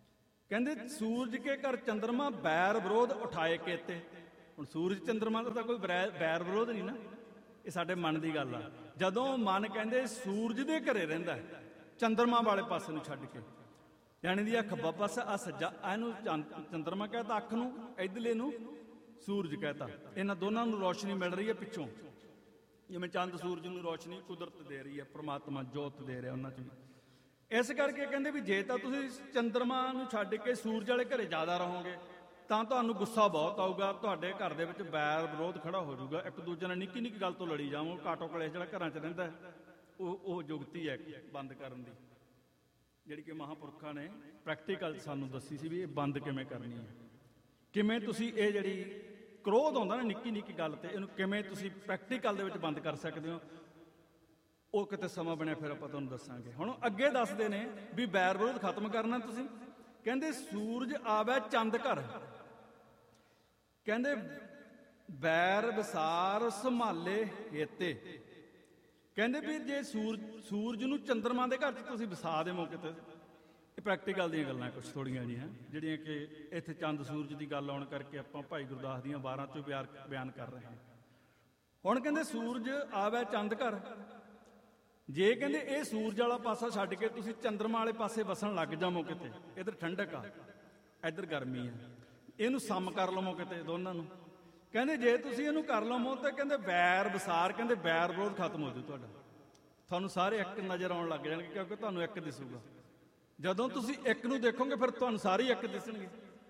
ਕਹਿੰਦੇ ਸੂਰਜ ਕੇ ਘਰ ਚੰਦਰਮਾ ਬੈਰ ਵਿਰੋਧ ਉਠਾਏ ਕੇਤੇ। ਹੁਣ ਸੂਰਜ ਚੰਦਰਮਾ ਦਾ ਤਾਂ ਕੋਈ ਬੈਰ ਬੈਰ ਵਿਰੋਧ ਨਹੀਂ ਨਾ, ਇਹ ਸਾਡੇ ਮਨ ਦੀ ਗੱਲ ਆ। ਜਦੋਂ ਮਨ ਕਹਿੰਦੇ ਸੂਰਜ ਦੇ ਘਰੇ ਰਹਿੰਦਾ ਹੈ ਚੰਦਰਮਾ ਵਾਲੇ ਪਾਸੇ ਨੂੰ ਛੱਡ ਕੇ, ਯਾਨੀ ਦੀ ਆ ਖੱਬਾ ਪਾਸਾ, ਆ ਸੱਜਾ, ਇਹਨੂੰ ਚੰਦਰਮਾ ਕਹਿਤਾ ਅੱਖ ਨੂੰ, ਇੱਧਰਲੇ ਨੂੰ ਸੂਰਜ ਕਹਿਤਾ। ਇਹਨਾਂ ਦੋਨਾਂ ਨੂੰ ਰੋਸ਼ਨੀ ਮਿਲ ਰਹੀ ਹੈ ਪਿੱਛੋਂ, ਜਿਵੇਂ ਚੰਦ ਸੂਰਜ ਨੂੰ ਰੋਸ਼ਨੀ ਕੁਦਰਤ ਦੇ ਰਹੀ ਹੈ, ਪ੍ਰਮਾਤਮਾ ਜੋਤ ਦੇ ਰਿਹਾ ਉਹਨਾਂ 'ਚ ਵੀ। ਇਸ ਕਰਕੇ ਕਹਿੰਦੇ ਵੀ ਜੇ ਤਾਂ ਤੁਸੀਂ ਚੰਦਰਮਾ ਨੂੰ ਛੱਡ ਕੇ ਸੂਰਜ ਵਾਲੇ ਘਰੇ ਜ਼ਿਆਦਾ ਰਹੋਗੇ ਤਾਂ ਤੁਹਾਨੂੰ ਗੁੱਸਾ ਬਹੁਤ ਆਊਗਾ, ਤੁਹਾਡੇ ਘਰ ਦੇ ਵਿੱਚ ਬੈਰ ਵਿਰੋਧ ਖੜਾ ਹੋ ਜਾਊਗਾ, ਇੱਕ ਦੂਜੇ ਨਾਲ ਨਿੱਕੀ ਨਿੱਕੀ ਗੱਲ ਤੋਂ ਲੜੀ ਜਾਵੋ। ਕਾਟੋ ਕਲੇਸ਼ ਜਿਹੜਾ ਘਰਾਂ 'ਚ ਰਹਿੰਦਾ ਉਹ ਉਹ ਜੁਗਤੀ ਹੈ ਬੰਦ ਕਰਨ ਦੀ, ਜਿਹੜੀ ਕਿ ਮਹਾਂਪੁਰਖਾਂ ਨੇ ਪ੍ਰੈਕਟੀਕਲ ਸਾਨੂੰ ਦੱਸੀ ਸੀ ਵੀ ਇਹ ਬੰਦ ਕਿਵੇਂ ਕਰਨੀ ਹੈ। ਕਿਵੇਂ ਤੁਸੀਂ ਇਹ ਜਿਹੜੀ ਕ੍ਰੋਧ ਆਉਂਦਾ ਨਾ ਨਿੱਕੀ ਨਿੱਕੀ ਗੱਲ ਤੇ, ਇਹਨੂੰ ਕਿਵੇਂ ਤੁਸੀਂ ਪ੍ਰੈਕਟੀਕਲ ਦੇ ਵਿੱਚ ਬੰਦ ਕਰ ਸਕਦੇ ਹੋ, ਉਹ ਕਿਤੇ ਸਮਾਂ ਬਣਿਆ ਫਿਰ ਆਪਾਂ ਤੁਹਾਨੂੰ ਦੱਸਾਂਗੇ। ਹੁਣ ਅੱਗੇ ਦੱਸਦੇ ਨੇ ਵੀ ਬੈਰ ਵਿਰੋਧ ਖਤਮ ਕਰਨਾ ਤੁਸੀਂ। ਕਹਿੰਦੇ ਸੂਰਜ ਆਵੇ ਚੰਦ ਘਰ, ਕਹਿੰਦੇ ਬੈਰ ਵਿਸਾਰ ਸੰਭਾਲੇ ਹੇਤੇ। ਕਹਿੰਦੇ ਵੀ ਜੇ ਸੂਰਜ ਸੂਰਜ ਨੂੰ ਚੰਦਰਮਾ ਦੇ ਘਰ 'ਚ ਤੁਸੀਂ ਵਸਾ ਦੇਵੋ ਕਿਤੇ, ਇਹ ਪ੍ਰੈਕਟੀਕਲ ਦੀਆਂ ਗੱਲਾਂ ਕੁਛ ਥੋੜ੍ਹੀਆਂ ਜਿਹੀਆਂ ਜਿਹੜੀਆਂ ਕਿ ਇੱਥੇ ਚੰਦ ਸੂਰਜ ਦੀ ਗੱਲ ਆਉਣ ਕਰਕੇ ਆਪਾਂ ਭਾਈ ਗੁਰਦਾਸ ਦੀਆਂ ਵਾਰਾਂ 'ਚੋਂ ਬਿਆਨ ਬਿਆਨ ਕਰ ਰਹੇ ਹਾਂ। ਹੁਣ ਕਹਿੰਦੇ ਸੂਰਜ ਆਵੇ ਚੰਦ ਘਰ, ਜੇ ਕਹਿੰਦੇ ਇਹ ਸੂਰਜ ਵਾਲਾ ਪਾਸਾ ਛੱਡ ਕੇ ਤੁਸੀਂ ਚੰਦਰਮਾ ਵਾਲੇ ਪਾਸੇ ਵਸਣ ਲੱਗ ਜਾਵੋ ਕਿਤੇ, ਇੱਧਰ ਠੰਡਕ ਆ ਇੱਧਰ ਗਰਮੀ ਆ, ਇਹਨੂੰ ਸਮ ਕਰ ਲਵੋ ਕਿਤੇ ਦੋਨਾਂ ਨੂੰ। ਕਹਿੰਦੇ ਜੇ ਤੁਸੀਂ ਇਹਨੂੰ ਕਰ ਲਵੋ ਤਾਂ ਕਹਿੰਦੇ ਬੈਰ ਵਿਸਾਰ, ਕਹਿੰਦੇ ਬੈਰ ਵਿਰੋਧ ਖਤਮ ਹੋ ਜਾਊ ਤੁਹਾਡਾ, ਤੁਹਾਨੂੰ ਸਾਰੇ ਇੱਕ ਨਜ਼ਰ ਆਉਣ ਲੱਗ ਜਾਣਗੇ, ਕਿਉਂਕਿ ਤੁਹਾਨੂੰ ਇੱਕ ਦਿਸੂਗਾ। ਜਦੋਂ ਤੁਸੀਂ ਇੱਕ ਨੂੰ ਦੇਖੋਗੇ ਫਿਰ ਤੁਹਾਨੂੰ ਸਾਰੇ ਇੱਕ ਦਿਸਣਗੇ।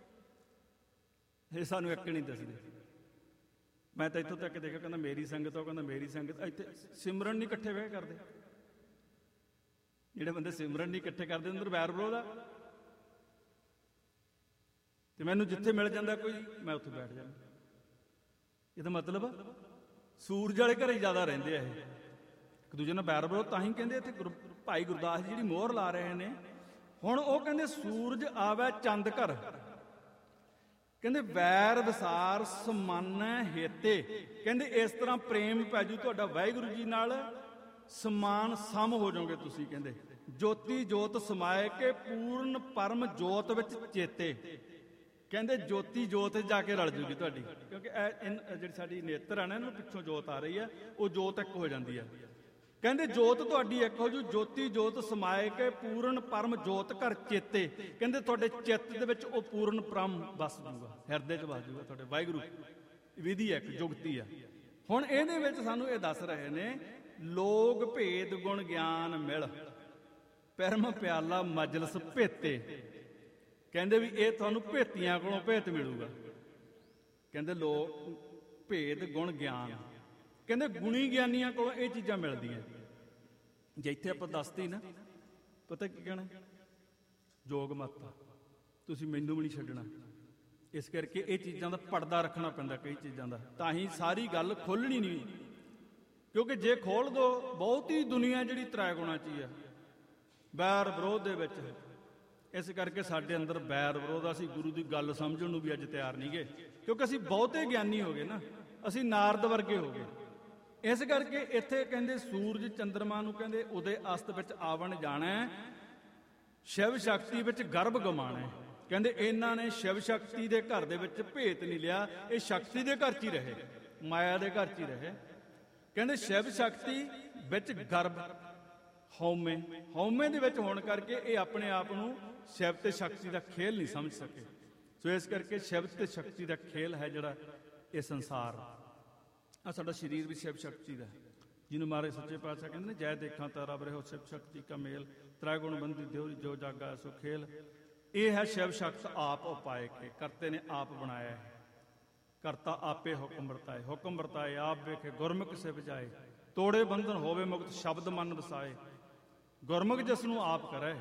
ਇਹ ਸਾਨੂੰ ਇੱਕ ਨਹੀਂ ਦਿਸਦੇ। ਮੈਂ ਤਾਂ ਇੱਥੋਂ ਤੱਕ ਦੇਖਿਆ, ਕਹਿੰਦਾ ਮੇਰੀ ਸੰਗਤ, ਉਹ ਕਹਿੰਦਾ ਮੇਰੀ ਸੰਗਤ। ਇੱਥੇ ਸਿਮਰਨ ਨਹੀਂ ਇਕੱਠੇ ਬਹਿ ਕਰਦੇ, ਜਿਹੜੇ ਬੰਦੇ ਸਿਮਰਨ ਨਹੀਂ ਇਕੱਠੇ ਕਰਦੇ ਅੰਦਰ ਬੈਰ ਵਿਰੋਧ ਆ। ਤੇ ਮੈਨੂੰ ਜਿੱਥੇ ਮਿਲ ਜਾਂਦਾ ਕੋਈ ਮੈਂ ਉੱਥੇ ਬੈਠ ਜਾਂਦਾ। ਇਹਦਾ ਮਤਲਬ ਸੂਰਜ ਵਾਲੇ ਘਰੇ ਜ਼ਿਆਦਾ ਰਹਿੰਦੇ ਆ ਇਹ, ਇੱਕ ਦੂਜੇ ਨਾਲ ਬੈਰ ਵਿਰੋਧ। ਤਾਂ ਹੀ ਕਹਿੰਦੇ ਇੱਥੇ ਗੁਰੂ ਭਾਈ ਗੁਰਦਾਸ ਜੀ ਜਿਹੜੀ ਮੋਹਰ ਲਾ ਰਹੇ ਨੇ। ਹੁਣ ਉਹ ਕਹਿੰਦੇ ਸੂਰਜ ਆਵੇ ਚੰਦ ਘਰ, ਕਹਿੰਦੇ ਵੈਰ ਵਿਸਾਰ ਸਮਾਨ ਹੇਤੇ। ਕਹਿੰਦੇ ਇਸ ਤਰ੍ਹਾਂ ਪ੍ਰੇਮ ਪੈ ਜੂ ਤੁਹਾਡਾ ਵਾਹਿਗੁਰੂ ਜੀ ਨਾਲ, ਸਮਾਨ ਸਮ ਹੋ ਜਾਓਗੇ ਤੁਸੀਂ। ਕਹਿੰਦੇ ਜੋਤੀ ਜੋਤ ਸਮਾਏ ਕੇ ਪੂਰਨ ਪਰਮ ਜੋਤ ਵਿੱਚ ਚੇਤੇ। ਕਹਿੰਦੇ ਜੋਤੀ ਜੋਤ ਜਾ ਕੇ ਰਲ ਜੂਗੀ ਤੁਹਾਡੀ, ਕਿਉਂਕਿ ਇਹ ਜਿਹੜੀ ਸਾਡੀ ਨੇਤਰ ਆ ਨਾ, ਇਹਨੂੰ ਪਿੱਛੋਂ ਜੋਤ ਆ ਰਹੀ ਹੈ, ਉਹ ਜੋਤ ਇੱਕ ਹੋ ਜਾਂਦੀ ਹੈ। ਕਹਿੰਦੇ ਜੋਤ ਤੁਹਾਡੀ ਇੱਕ ਹੋ ਜੂ, ਜੋਤੀ ਜੋਤ ਸਮਾਏ ਕੇ ਪੂਰਨ ਪਰਮ ਜੋਤ ਘਰ ਚੇਤੇ। ਕਹਿੰਦੇ ਤੁਹਾਡੇ ਚਿੱਤ ਦੇ ਵਿੱਚ ਉਹ ਪੂਰਨ ਪਰਮ ਵਸ ਜੂਗਾ, ਹਿਰਦੇ 'ਚ ਵਸ ਜੂਗਾ ਤੁਹਾਡੇ ਵਾਹਿਗੁਰੂ। ਵਿਧੀ ਹੈ, ਇੱਕ ਜੁਗਤੀ ਆ। ਹੁਣ ਇਹਦੇ ਵਿੱਚ ਸਾਨੂੰ ਇਹ ਦੱਸ ਰਹੇ ਨੇ, ਲੋਕ ਭੇਦ ਗੁਣ ਗਿਆਨ ਮਿਲ, ਪਰਮ ਪਿਆਲਾ ਮਜਲਸ ਭੇਤੇ। ਕਹਿੰਦੇ ਵੀ ਇਹ ਤੁਹਾਨੂੰ ਭੇਤੀਆਂ ਕੋਲੋਂ ਭੇਤ ਮਿਲੂਗਾ। ਕਹਿੰਦੇ ਲੋਕ ਭੇਦ ਗੁਣ ਗਿਆਨ, ਕਹਿੰਦੇ ਗੁਣੀ ਗਿਆਨੀਆਂ ਕੋਲੋਂ ਇਹ ਚੀਜ਼ਾਂ ਮਿਲਦੀਆਂ। ਜੇ ਇੱਥੇ ਆਪਾਂ ਦੱਸਦੀ ਨਾ, ਪਤਾ ਕੀ ਕਹਿਣਾ, ਜੋਗ ਮੱਤ, ਤੁਸੀਂ ਮੈਨੂੰ ਵੀ ਨਹੀਂ ਛੱਡਣਾ। ਇਸ ਕਰਕੇ ਇਹ ਚੀਜ਼ਾਂ ਦਾ ਪਰਦਾ ਰੱਖਣਾ ਪੈਂਦਾ, ਕਈ ਚੀਜ਼ਾਂ ਦਾ, ਤਾਂ ਹੀ ਸਾਰੀ ਗੱਲ ਖੋਲਣੀ ਨਹੀਂ। ਕਿਉਂਕਿ ਜੇ ਖੋਲ ਦੋ, ਬਹੁਤੀ ਦੁਨੀਆ ਜਿਹੜੀ ਤ੍ਰੈ ਗੁਣਾਂ 'ਚ ਹੀ ਆ, ਬੈਰ ਵਿਰੋਧ ਦੇ ਵਿੱਚ। ਇਸ ਕਰਕੇ ਸਾਡੇ ਅੰਦਰ ਬੈਰ ਵਿਰੋਧ, ਅਸੀਂ ਗੁਰੂ ਦੀ ਗੱਲ ਸਮਝਣ ਨੂੰ ਵੀ ਅੱਜ ਤਿਆਰ ਨਹੀਂ ਗੇ, ਕਿਉਂਕਿ ਅਸੀਂ ਬਹੁਤੇ ਗਿਆਨੀ ਹੋ ਗਏ ਨਾ, ਅਸੀਂ ਨਾਰਦ ਵਰਗੇ ਹੋ ਗਏ। ਇਸ ਕਰਕੇ ਇੱਥੇ ਕਹਿੰਦੇ ਸੂਰਜ ਚੰਦਰਮਾ ਨੂੰ ਕਹਿੰਦੇ ਉਦੇ ਅਸਤ ਵਿੱਚ ਆਵਣ ਜਾਣਾ, ਸ਼ਿਵ ਸ਼ਕਤੀ ਵਿੱਚ ਗਰਭ ਗਮਾਣਾ। ਕਹਿੰਦੇ ਇਹਨਾਂ ਨੇ ਸ਼ਿਵ ਸ਼ਕਤੀ ਦੇ ਘਰ ਦੇ ਵਿੱਚ ਭੇਤ ਨਹੀਂ ਲਿਆ, ਇਹ ਸ਼ਕਤੀ ਦੇ ਘਰ 'ਚ ਹੀ ਰਹੇ, ਮਾਇਆ ਦੇ ਘਰ 'ਚ ਹੀ ਰਹੇ। ਕਹਿੰਦੇ ਸ਼ਿਵ ਸ਼ਕਤੀ ਵਿੱਚ ਗਰਭ, ਹਉਮੈ ਹਉਮੈ ਦੇ ਵਿੱਚ ਹੋਣ ਕਰਕੇ ਇਹ ਆਪਣੇ ਆਪ ਨੂੰ ਸ਼ਿਵ ਤੇ ਸ਼ਕਤੀ ਦਾ ਖੇਲ ਨਹੀਂ ਸਮਝ ਸਕੇ। ਸੋ ਇਸ ਕਰਕੇ ਸ਼ਿਵ ਤੇ ਸ਼ਕਤੀ ਦਾ ਖੇਲ ਹੈ ਜਿਹੜਾ ਇਹ ਸੰਸਾਰ ਆ। ਸਾਡਾ ਸਰੀਰ ਵੀ ਸ਼ਿਵ ਸ਼ਕਤੀ ਦਾ, ਜਿਹਨੂੰ ਮਹਾਰਾਜ ਸੱਚੇ ਪਾਤਸ਼ਾਹ ਕਹਿੰਦੇ ਨੇ, ਜੈ ਦੇਖਾਂ ਤਾਂ ਰੱਬ ਰਹਿਓ ਸ਼ਿਵ ਸ਼ਕਤੀ ਕਾ ਮੇਲ, ਤ੍ਰੈ ਗੁਣ ਬੰਦੀ ਦਿਉ ਜੋ ਜਾਗਾ ਸੋ ਖੇਲ। ਇਹ ਹੈ ਸ਼ਿਵ ਸ਼ਕਤ ਆਪ ਉਪਾਏ ਕੇ, ਕਰਤੇ ਨੇ ਆਪ ਬਣਾਇਆ ਹੈ, ਕਰਤਾ ਆਪੇ ਹੁਕਮ ਵਰਤਾਏ, ਹੁਕਮ ਵਰਤਾਏ ਆਪ ਵੇਖੇ, ਗੁਰਮੁਖ ਸੇ ਵਜਾਏ, ਤੋੜੇ ਬੰਧਨ ਹੋਵੇ ਮੁਕਤ, ਸ਼ਬਦ ਮਨ ਵਸਾਏ, ਗੁਰਮੁਖ ਜਿਸ ਨੂੰ ਆਪ ਕਰੇ।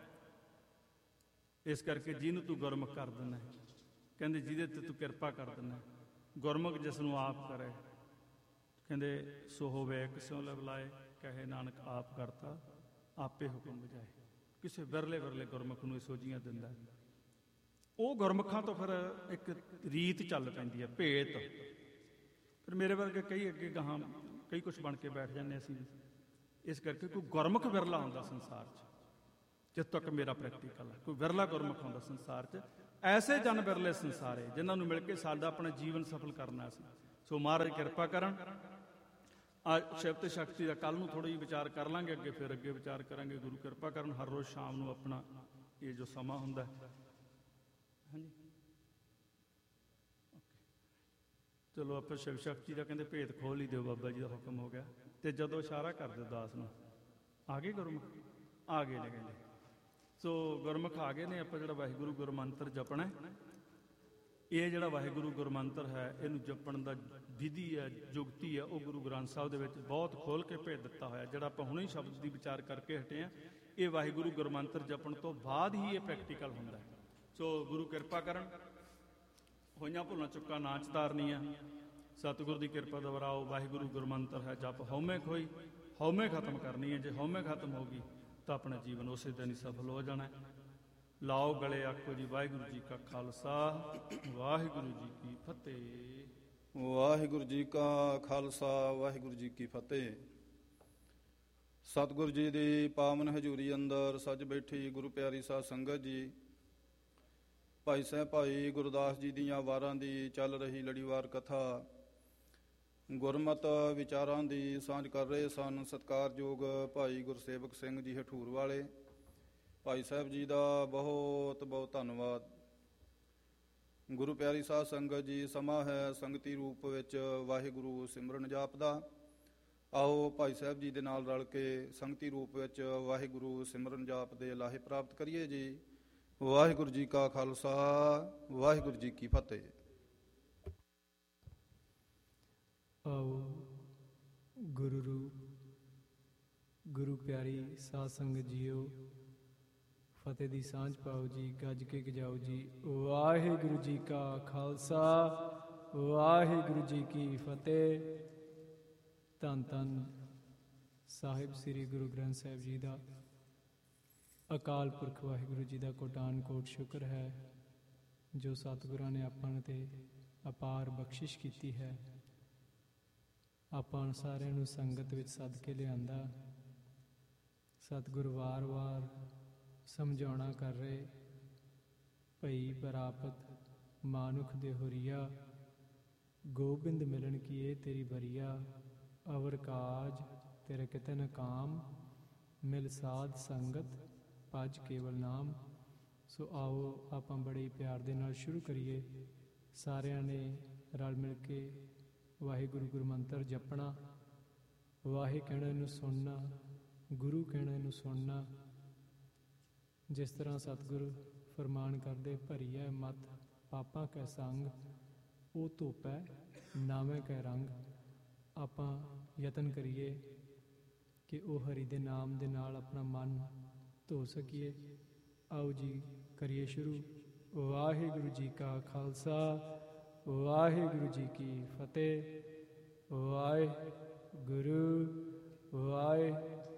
ਇਸ ਕਰਕੇ ਜਿਹਨੂੰ ਤੂੰ ਗੁਰਮੁਖ ਕਰ ਦਿੰਦਾ, ਕਹਿੰਦੇ ਜਿਹਦੇ ਤੇ ਤੂੰ ਕਿਰਪਾ ਕਰ ਦਿੰਦਾ, ਗੁਰਮੁਖ ਜਿਸ ਨੂੰ ਆਪ ਕਰੇ, ਕਹਿੰਦੇ ਸੋ ਹੋਵੇ ਕਿਸਿਓ ਲਵਲਾਏ, ਕਹੇ ਨਾਨਕ ਆਪ ਕਰਤਾ ਆਪੇ ਹੁਕਮ ਵਜਾਏ। ਕਿਸੇ ਵਿਰਲੇ ਵਿਰਲੇ ਗੁਰਮੁਖ ਨੂੰ ਇਹ ਸੋਝੀਆਂ ਦਿੰਦਾ। ਉਹ ਗੁਰਮੁਖਾਂ ਤੋਂ ਫਿਰ ਇੱਕ ਰੀਤ ਚੱਲ ਪੈਂਦੀ ਹੈ, ਭੇਤ। ਫਿਰ ਮੇਰੇ ਵਰਗੇ ਕਈ ਅੱਗੇ ਗਾਹਾਂ ਕਈ ਕੁਛ ਬਣ ਕੇ ਬੈਠ ਜਾਂਦੇ ਅਸੀਂ। ਇਸ ਕਰਕੇ ਕੋਈ ਗੁਰਮੁਖ ਵਿਰਲਾ ਹੁੰਦਾ ਸੰਸਾਰ 'ਚ। ਜਿੱਥੋਂ ਤੱਕ ਮੇਰਾ ਪ੍ਰੈਕਟੀਕਲ ਹੈ। ਕੋਈ ਵਿਰਲਾ ਗੁਰਮੁਖ ਹੁੰਦਾ ਸੰਸਾਰ 'ਚ, ਐਸੇ ਜਨ ਵਿਰਲੇ ਸੰਸਾਰੇ ਜਿਨ੍ਹਾਂ ਨੂੰ ਮਿਲ ਕੇ ਸਾਡਾ ਆਪਣਾ ਜੀਵਨ ਸਫਲ ਕਰਨਾ ਸੀ। ਸੋ ਮਹਾਰਾਜ ਕਿਰਪਾ ਕਰਨ। ਅੱਜ ਸ਼ਿਵ ਸ਼ਕਤੀ ਦਾ ਕੱਲ੍ਹ ਨੂੰ ਥੋੜ੍ਹਾ ਜਿਹੀ ਵਿਚਾਰ ਕਰ ਲਾਂਗੇ, ਅੱਗੇ ਫਿਰ ਅੱਗੇ ਵਿਚਾਰ ਕਰਾਂਗੇ। ਗੁਰੂ ਕਿਰਪਾ ਕਰਨ ਹਰ ਰੋਜ਼ ਸ਼ਾਮ ਨੂੰ ਆਪਣਾ ਇਹ ਜੋ ਸਮਾਂ ਹੁੰਦਾ ਹਾਂਜੀ, ਚਲੋ ਆਪਾਂ ਸ਼ਿਵ ਸ਼ਕਤੀ ਦਾ ਕਹਿੰਦੇ ਭੇਦ ਖੋਲ੍ਹ ਹੀ ਦਿਓ, ਬਾਬਾ ਜੀ ਦਾ ਹੁਕਮ ਹੋ ਗਿਆ। ਤੇ ਜਦੋਂ ਇਸ਼ਾਰਾ ਕਰ ਦਿਓ ਦਾਸ ਨੂੰ, ਆ ਗਏ ਗੁਰਮੁਖ, ਆ ਗਏ ਨੇ ਕਹਿੰਦੇ। ਸੋ ਗੁਰਮੁਖ ਆ ਗਏ ਨੇ। ਆਪਾਂ ਜਿਹੜਾ ਵਾਹਿਗੁਰੂ ਗੁਰਮੰਤਰ ਜਪਣਾ, ਇਹ ਜਿਹੜਾ ਵਾਹਿਗੁਰੂ ਗੁਰਮੰਤਰ ਹੈ, ਇਹਨੂੰ ਜਪਣ ਦਾ ਵਿਧੀ ਹੈ, ਜੁਗਤੀ ਹੈ, ਉਹ ਗੁਰੂ ਗ੍ਰੰਥ ਸਾਹਿਬ ਦੇ ਵਿੱਚ ਬਹੁਤ ਖੋਲ੍ਹ ਕੇ ਭੇਜ ਦਿੱਤਾ ਹੋਇਆ। ਜਿਹੜਾ ਆਪਾਂ ਹੁਣੇ ਸ਼ਬਦ ਦੀ ਵਿਚਾਰ ਕਰਕੇ ਹਟੇ ਹਾਂ, ਇਹ ਵਾਹਿਗੁਰੂ ਗੁਰਮੰਤਰ ਜਪਣ ਤੋਂ ਬਾਅਦ ਹੀ ਇਹ ਪ੍ਰੈਕਟੀਕਲ ਹੁੰਦਾ। ਸੋ ਗੁਰੂ ਕਿਰਪਾ ਕਰਨ। ਹੋਈਆਂ ਭੁੱਲਾਂ ਚੁੱਕਾਂ ਨਾ ਚਤਾਰਨੀਆਂ, ਸਤਿਗੁਰ ਦੀ ਕਿਰਪਾ ਦੁਆਰਾਓ। ਵਾਹਿਗੁਰੂ ਗੁਰਮੰਤਰ ਹੈ ਜਪ ਹਉਮੈ ਖੋਈ, ਹਉਮੈ ਖਤਮ ਕਰਨੀ ਹੈ। ਜੇ ਹਉਮੈ ਖਤਮ ਹੋ ਗਈ ਤਾਂ ਆਪਣਾ ਜੀਵਨ ਉਸੇ ਦਿਨ ਹੀ ਸਫਲ ਹੋ ਜਾਣਾ। ਲਾਓ ਗਲੇ ਆਖੋ ਜੀ ਵਾਹਿਗੁਰੂ ਜੀ ਕਾ ਖਾਲਸਾ, ਵਾਹਿਗੁਰੂ ਜੀ ਕੀ ਫਤਿਹ। ਵਾਹਿਗੁਰੂ ਜੀ ਕਾ ਖਾਲਸਾ, ਵਾਹਿਗੁਰੂ ਜੀ ਕੀ ਫਤਿਹ। ਸਤਿਗੁਰੂ ਜੀ ਦੀ ਪਾਵਨ ਹਜ਼ੂਰੀ ਅੰਦਰ ਸੱਜ ਬੈਠੀ ਗੁਰੂ ਪਿਆਰੀ ਸਾਧ ਸੰਗਤ ਜੀ, ਭਾਈ ਸਾਹਿਬ ਭਾਈ ਗੁਰਦਾਸ ਜੀ ਦੀਆਂ ਵਾਰਾਂ ਦੀ ਚੱਲ ਰਹੀ ਲੜੀਵਾਰ ਕਥਾ, ਗੁਰਮਤ ਵਿਚਾਰਾਂ ਦੀ ਸਾਂਝ ਕਰ ਰਹੇ ਸਨ ਸਤਿਕਾਰਯੋਗ ਭਾਈ ਗੁਰਸੇਵਕ ਸਿੰਘ ਜੀ ਹਠੂਰ ਵਾਲੇ। ਭਾਈ ਸਾਹਿਬ ਜੀ ਦਾ ਬਹੁਤ ਬਹੁਤ ਧੰਨਵਾਦ। ਗੁਰੂ ਪਿਆਰੀ ਸਾਧ ਸੰਗਤ ਜੀ, ਸਮਾਂ ਹੈ ਸੰਗਤੀ ਰੂਪ ਵਿੱਚ ਵਾਹਿਗੁਰੂ ਸਿਮਰਨ ਜਾਪ ਦਾ। ਆਓ ਭਾਈ ਸਾਹਿਬ ਜੀ ਦੇ ਨਾਲ ਰਲ ਕੇ ਸੰਗਤੀ ਰੂਪ ਵਿੱਚ ਵਾਹਿਗੁਰੂ ਸਿਮਰਨ ਜਾਪ ਦੇ ਲਾਹੇ ਪ੍ਰਾਪਤ ਕਰੀਏ ਜੀ। ਵਾਹਿਗੁਰੂ ਜੀ ਕਾ ਖਾਲਸਾ, ਵਾਹਿਗੁਰੂ ਜੀ ਕੀ ਫਤਿਹ। ਆਓ ਗੁਰੂ ਰੂਪ ਗੁਰੂ ਪਿਆਰੀ ਸਾਧ ਸੰਗਤ ਜੀਓ, ਫਤਿਹ ਦੀ ਸਾਂਝ ਪਾਓ ਜੀ, ਗੱਜ ਕੇ ਗਜਾਓ ਜੀ। ਵਾਹਿਗੁਰੂ ਜੀ ਕਾ ਖਾਲਸਾ, ਵਾਹਿਗੁਰੂ ਜੀ ਕੀ ਫਤਿਹ। ਧੰਨ ਧੰਨ ਸਾਹਿਬ ਸ੍ਰੀ ਗੁਰੂ ਗ੍ਰੰਥ ਸਾਹਿਬ ਜੀ ਦਾ, ਅਕਾਲ ਪੁਰਖ ਵਾਹਿਗੁਰੂ ਜੀ ਦਾ ਕੋਟਾਨ ਕੋਟ ਸ਼ੁਕਰ ਹੈ, ਜੋ ਸਤਿਗੁਰਾਂ ਨੇ ਆਪਾਂ ਤੇ ਅਪਾਰ ਬਖਸ਼ਿਸ਼ ਕੀਤੀ ਹੈ। ਆਪਾਂ ਸਾਰਿਆਂ ਨੂੰ ਸੰਗਤ ਵਿੱਚ ਸੱਦ ਕੇ ਲਿਆਂਦਾ। ਸਤਿਗੁਰ ਵਾਰ-ਵਾਰ ਸਮਝਾਉਣਾ ਕਰ ਰਹੇ, ਭਈ ਪ੍ਰਾਪਤ ਮਾਨੁਖ ਦੇ ਹੋਰੀਆ, ਗੋਬਿੰਦ ਮਿਲਣ ਕੀ ਇਹ ਤੇਰੀ ਬਰੀਆ। ਅਵਰ ਕਾਜ ਤੇਰੇ ਕਿਤੇ ਨ ਕਾਮ, ਮਿਲ ਸਾਧ ਸੰਗਤ ਭਜ ਕੇਵਲ ਨਾਮ। ਸੋ ਆਓ ਆਪਾਂ ਬੜੇ ਹੀ ਪਿਆਰ ਦੇ ਨਾਲ ਸ਼ੁਰੂ ਕਰੀਏ। ਸਾਰਿਆਂ ਨੇ ਰਲ ਮਿਲ ਕੇ ਵਾਹਿਗੁਰੂ ਗੁਰਮੰਤਰ ਜਪਣਾ। ਵਾਹਿ ਕਹਿਣਾ ਇਹਨੂੰ ਸੁਣਨਾ, ਗੁਰੂ ਕਹਿਣਾ ਇਹਨੂੰ ਸੁਣਨਾ। ਜਿਸ ਤਰ੍ਹਾਂ ਸਤਿਗੁਰੂ ਫਰਮਾਨ ਕਰਦੇ, ਭਰੀਐ ਮਤ ਪਾਪਾਂ ਕੈ ਸੰਗ, ਉਹ ਧੋਪੈ ਨਾਵੇਂ ਕੈ ਰੰਗ। ਆਪਾਂ ਯਤਨ ਕਰੀਏ ਕਿ ਉਹ ਹਰੀ ਦੇ ਨਾਮ ਦੇ ਨਾਲ ਆਪਣਾ ਮਨ ਧੋ ਸਕੀਏ। ਆਓ ਜੀ ਕਰੀਏ ਸ਼ੁਰੂ। ਵਾਹਿਗੁਰੂ ਜੀ ਕਾ ਖਾਲਸਾ, ਵਾਹਿਗੁਰੂ ਜੀ ਕੀ ਫਤਿਹ। ਵਾਹਿਗੁਰੂ ਵਾਹਿਗੁਰੂ।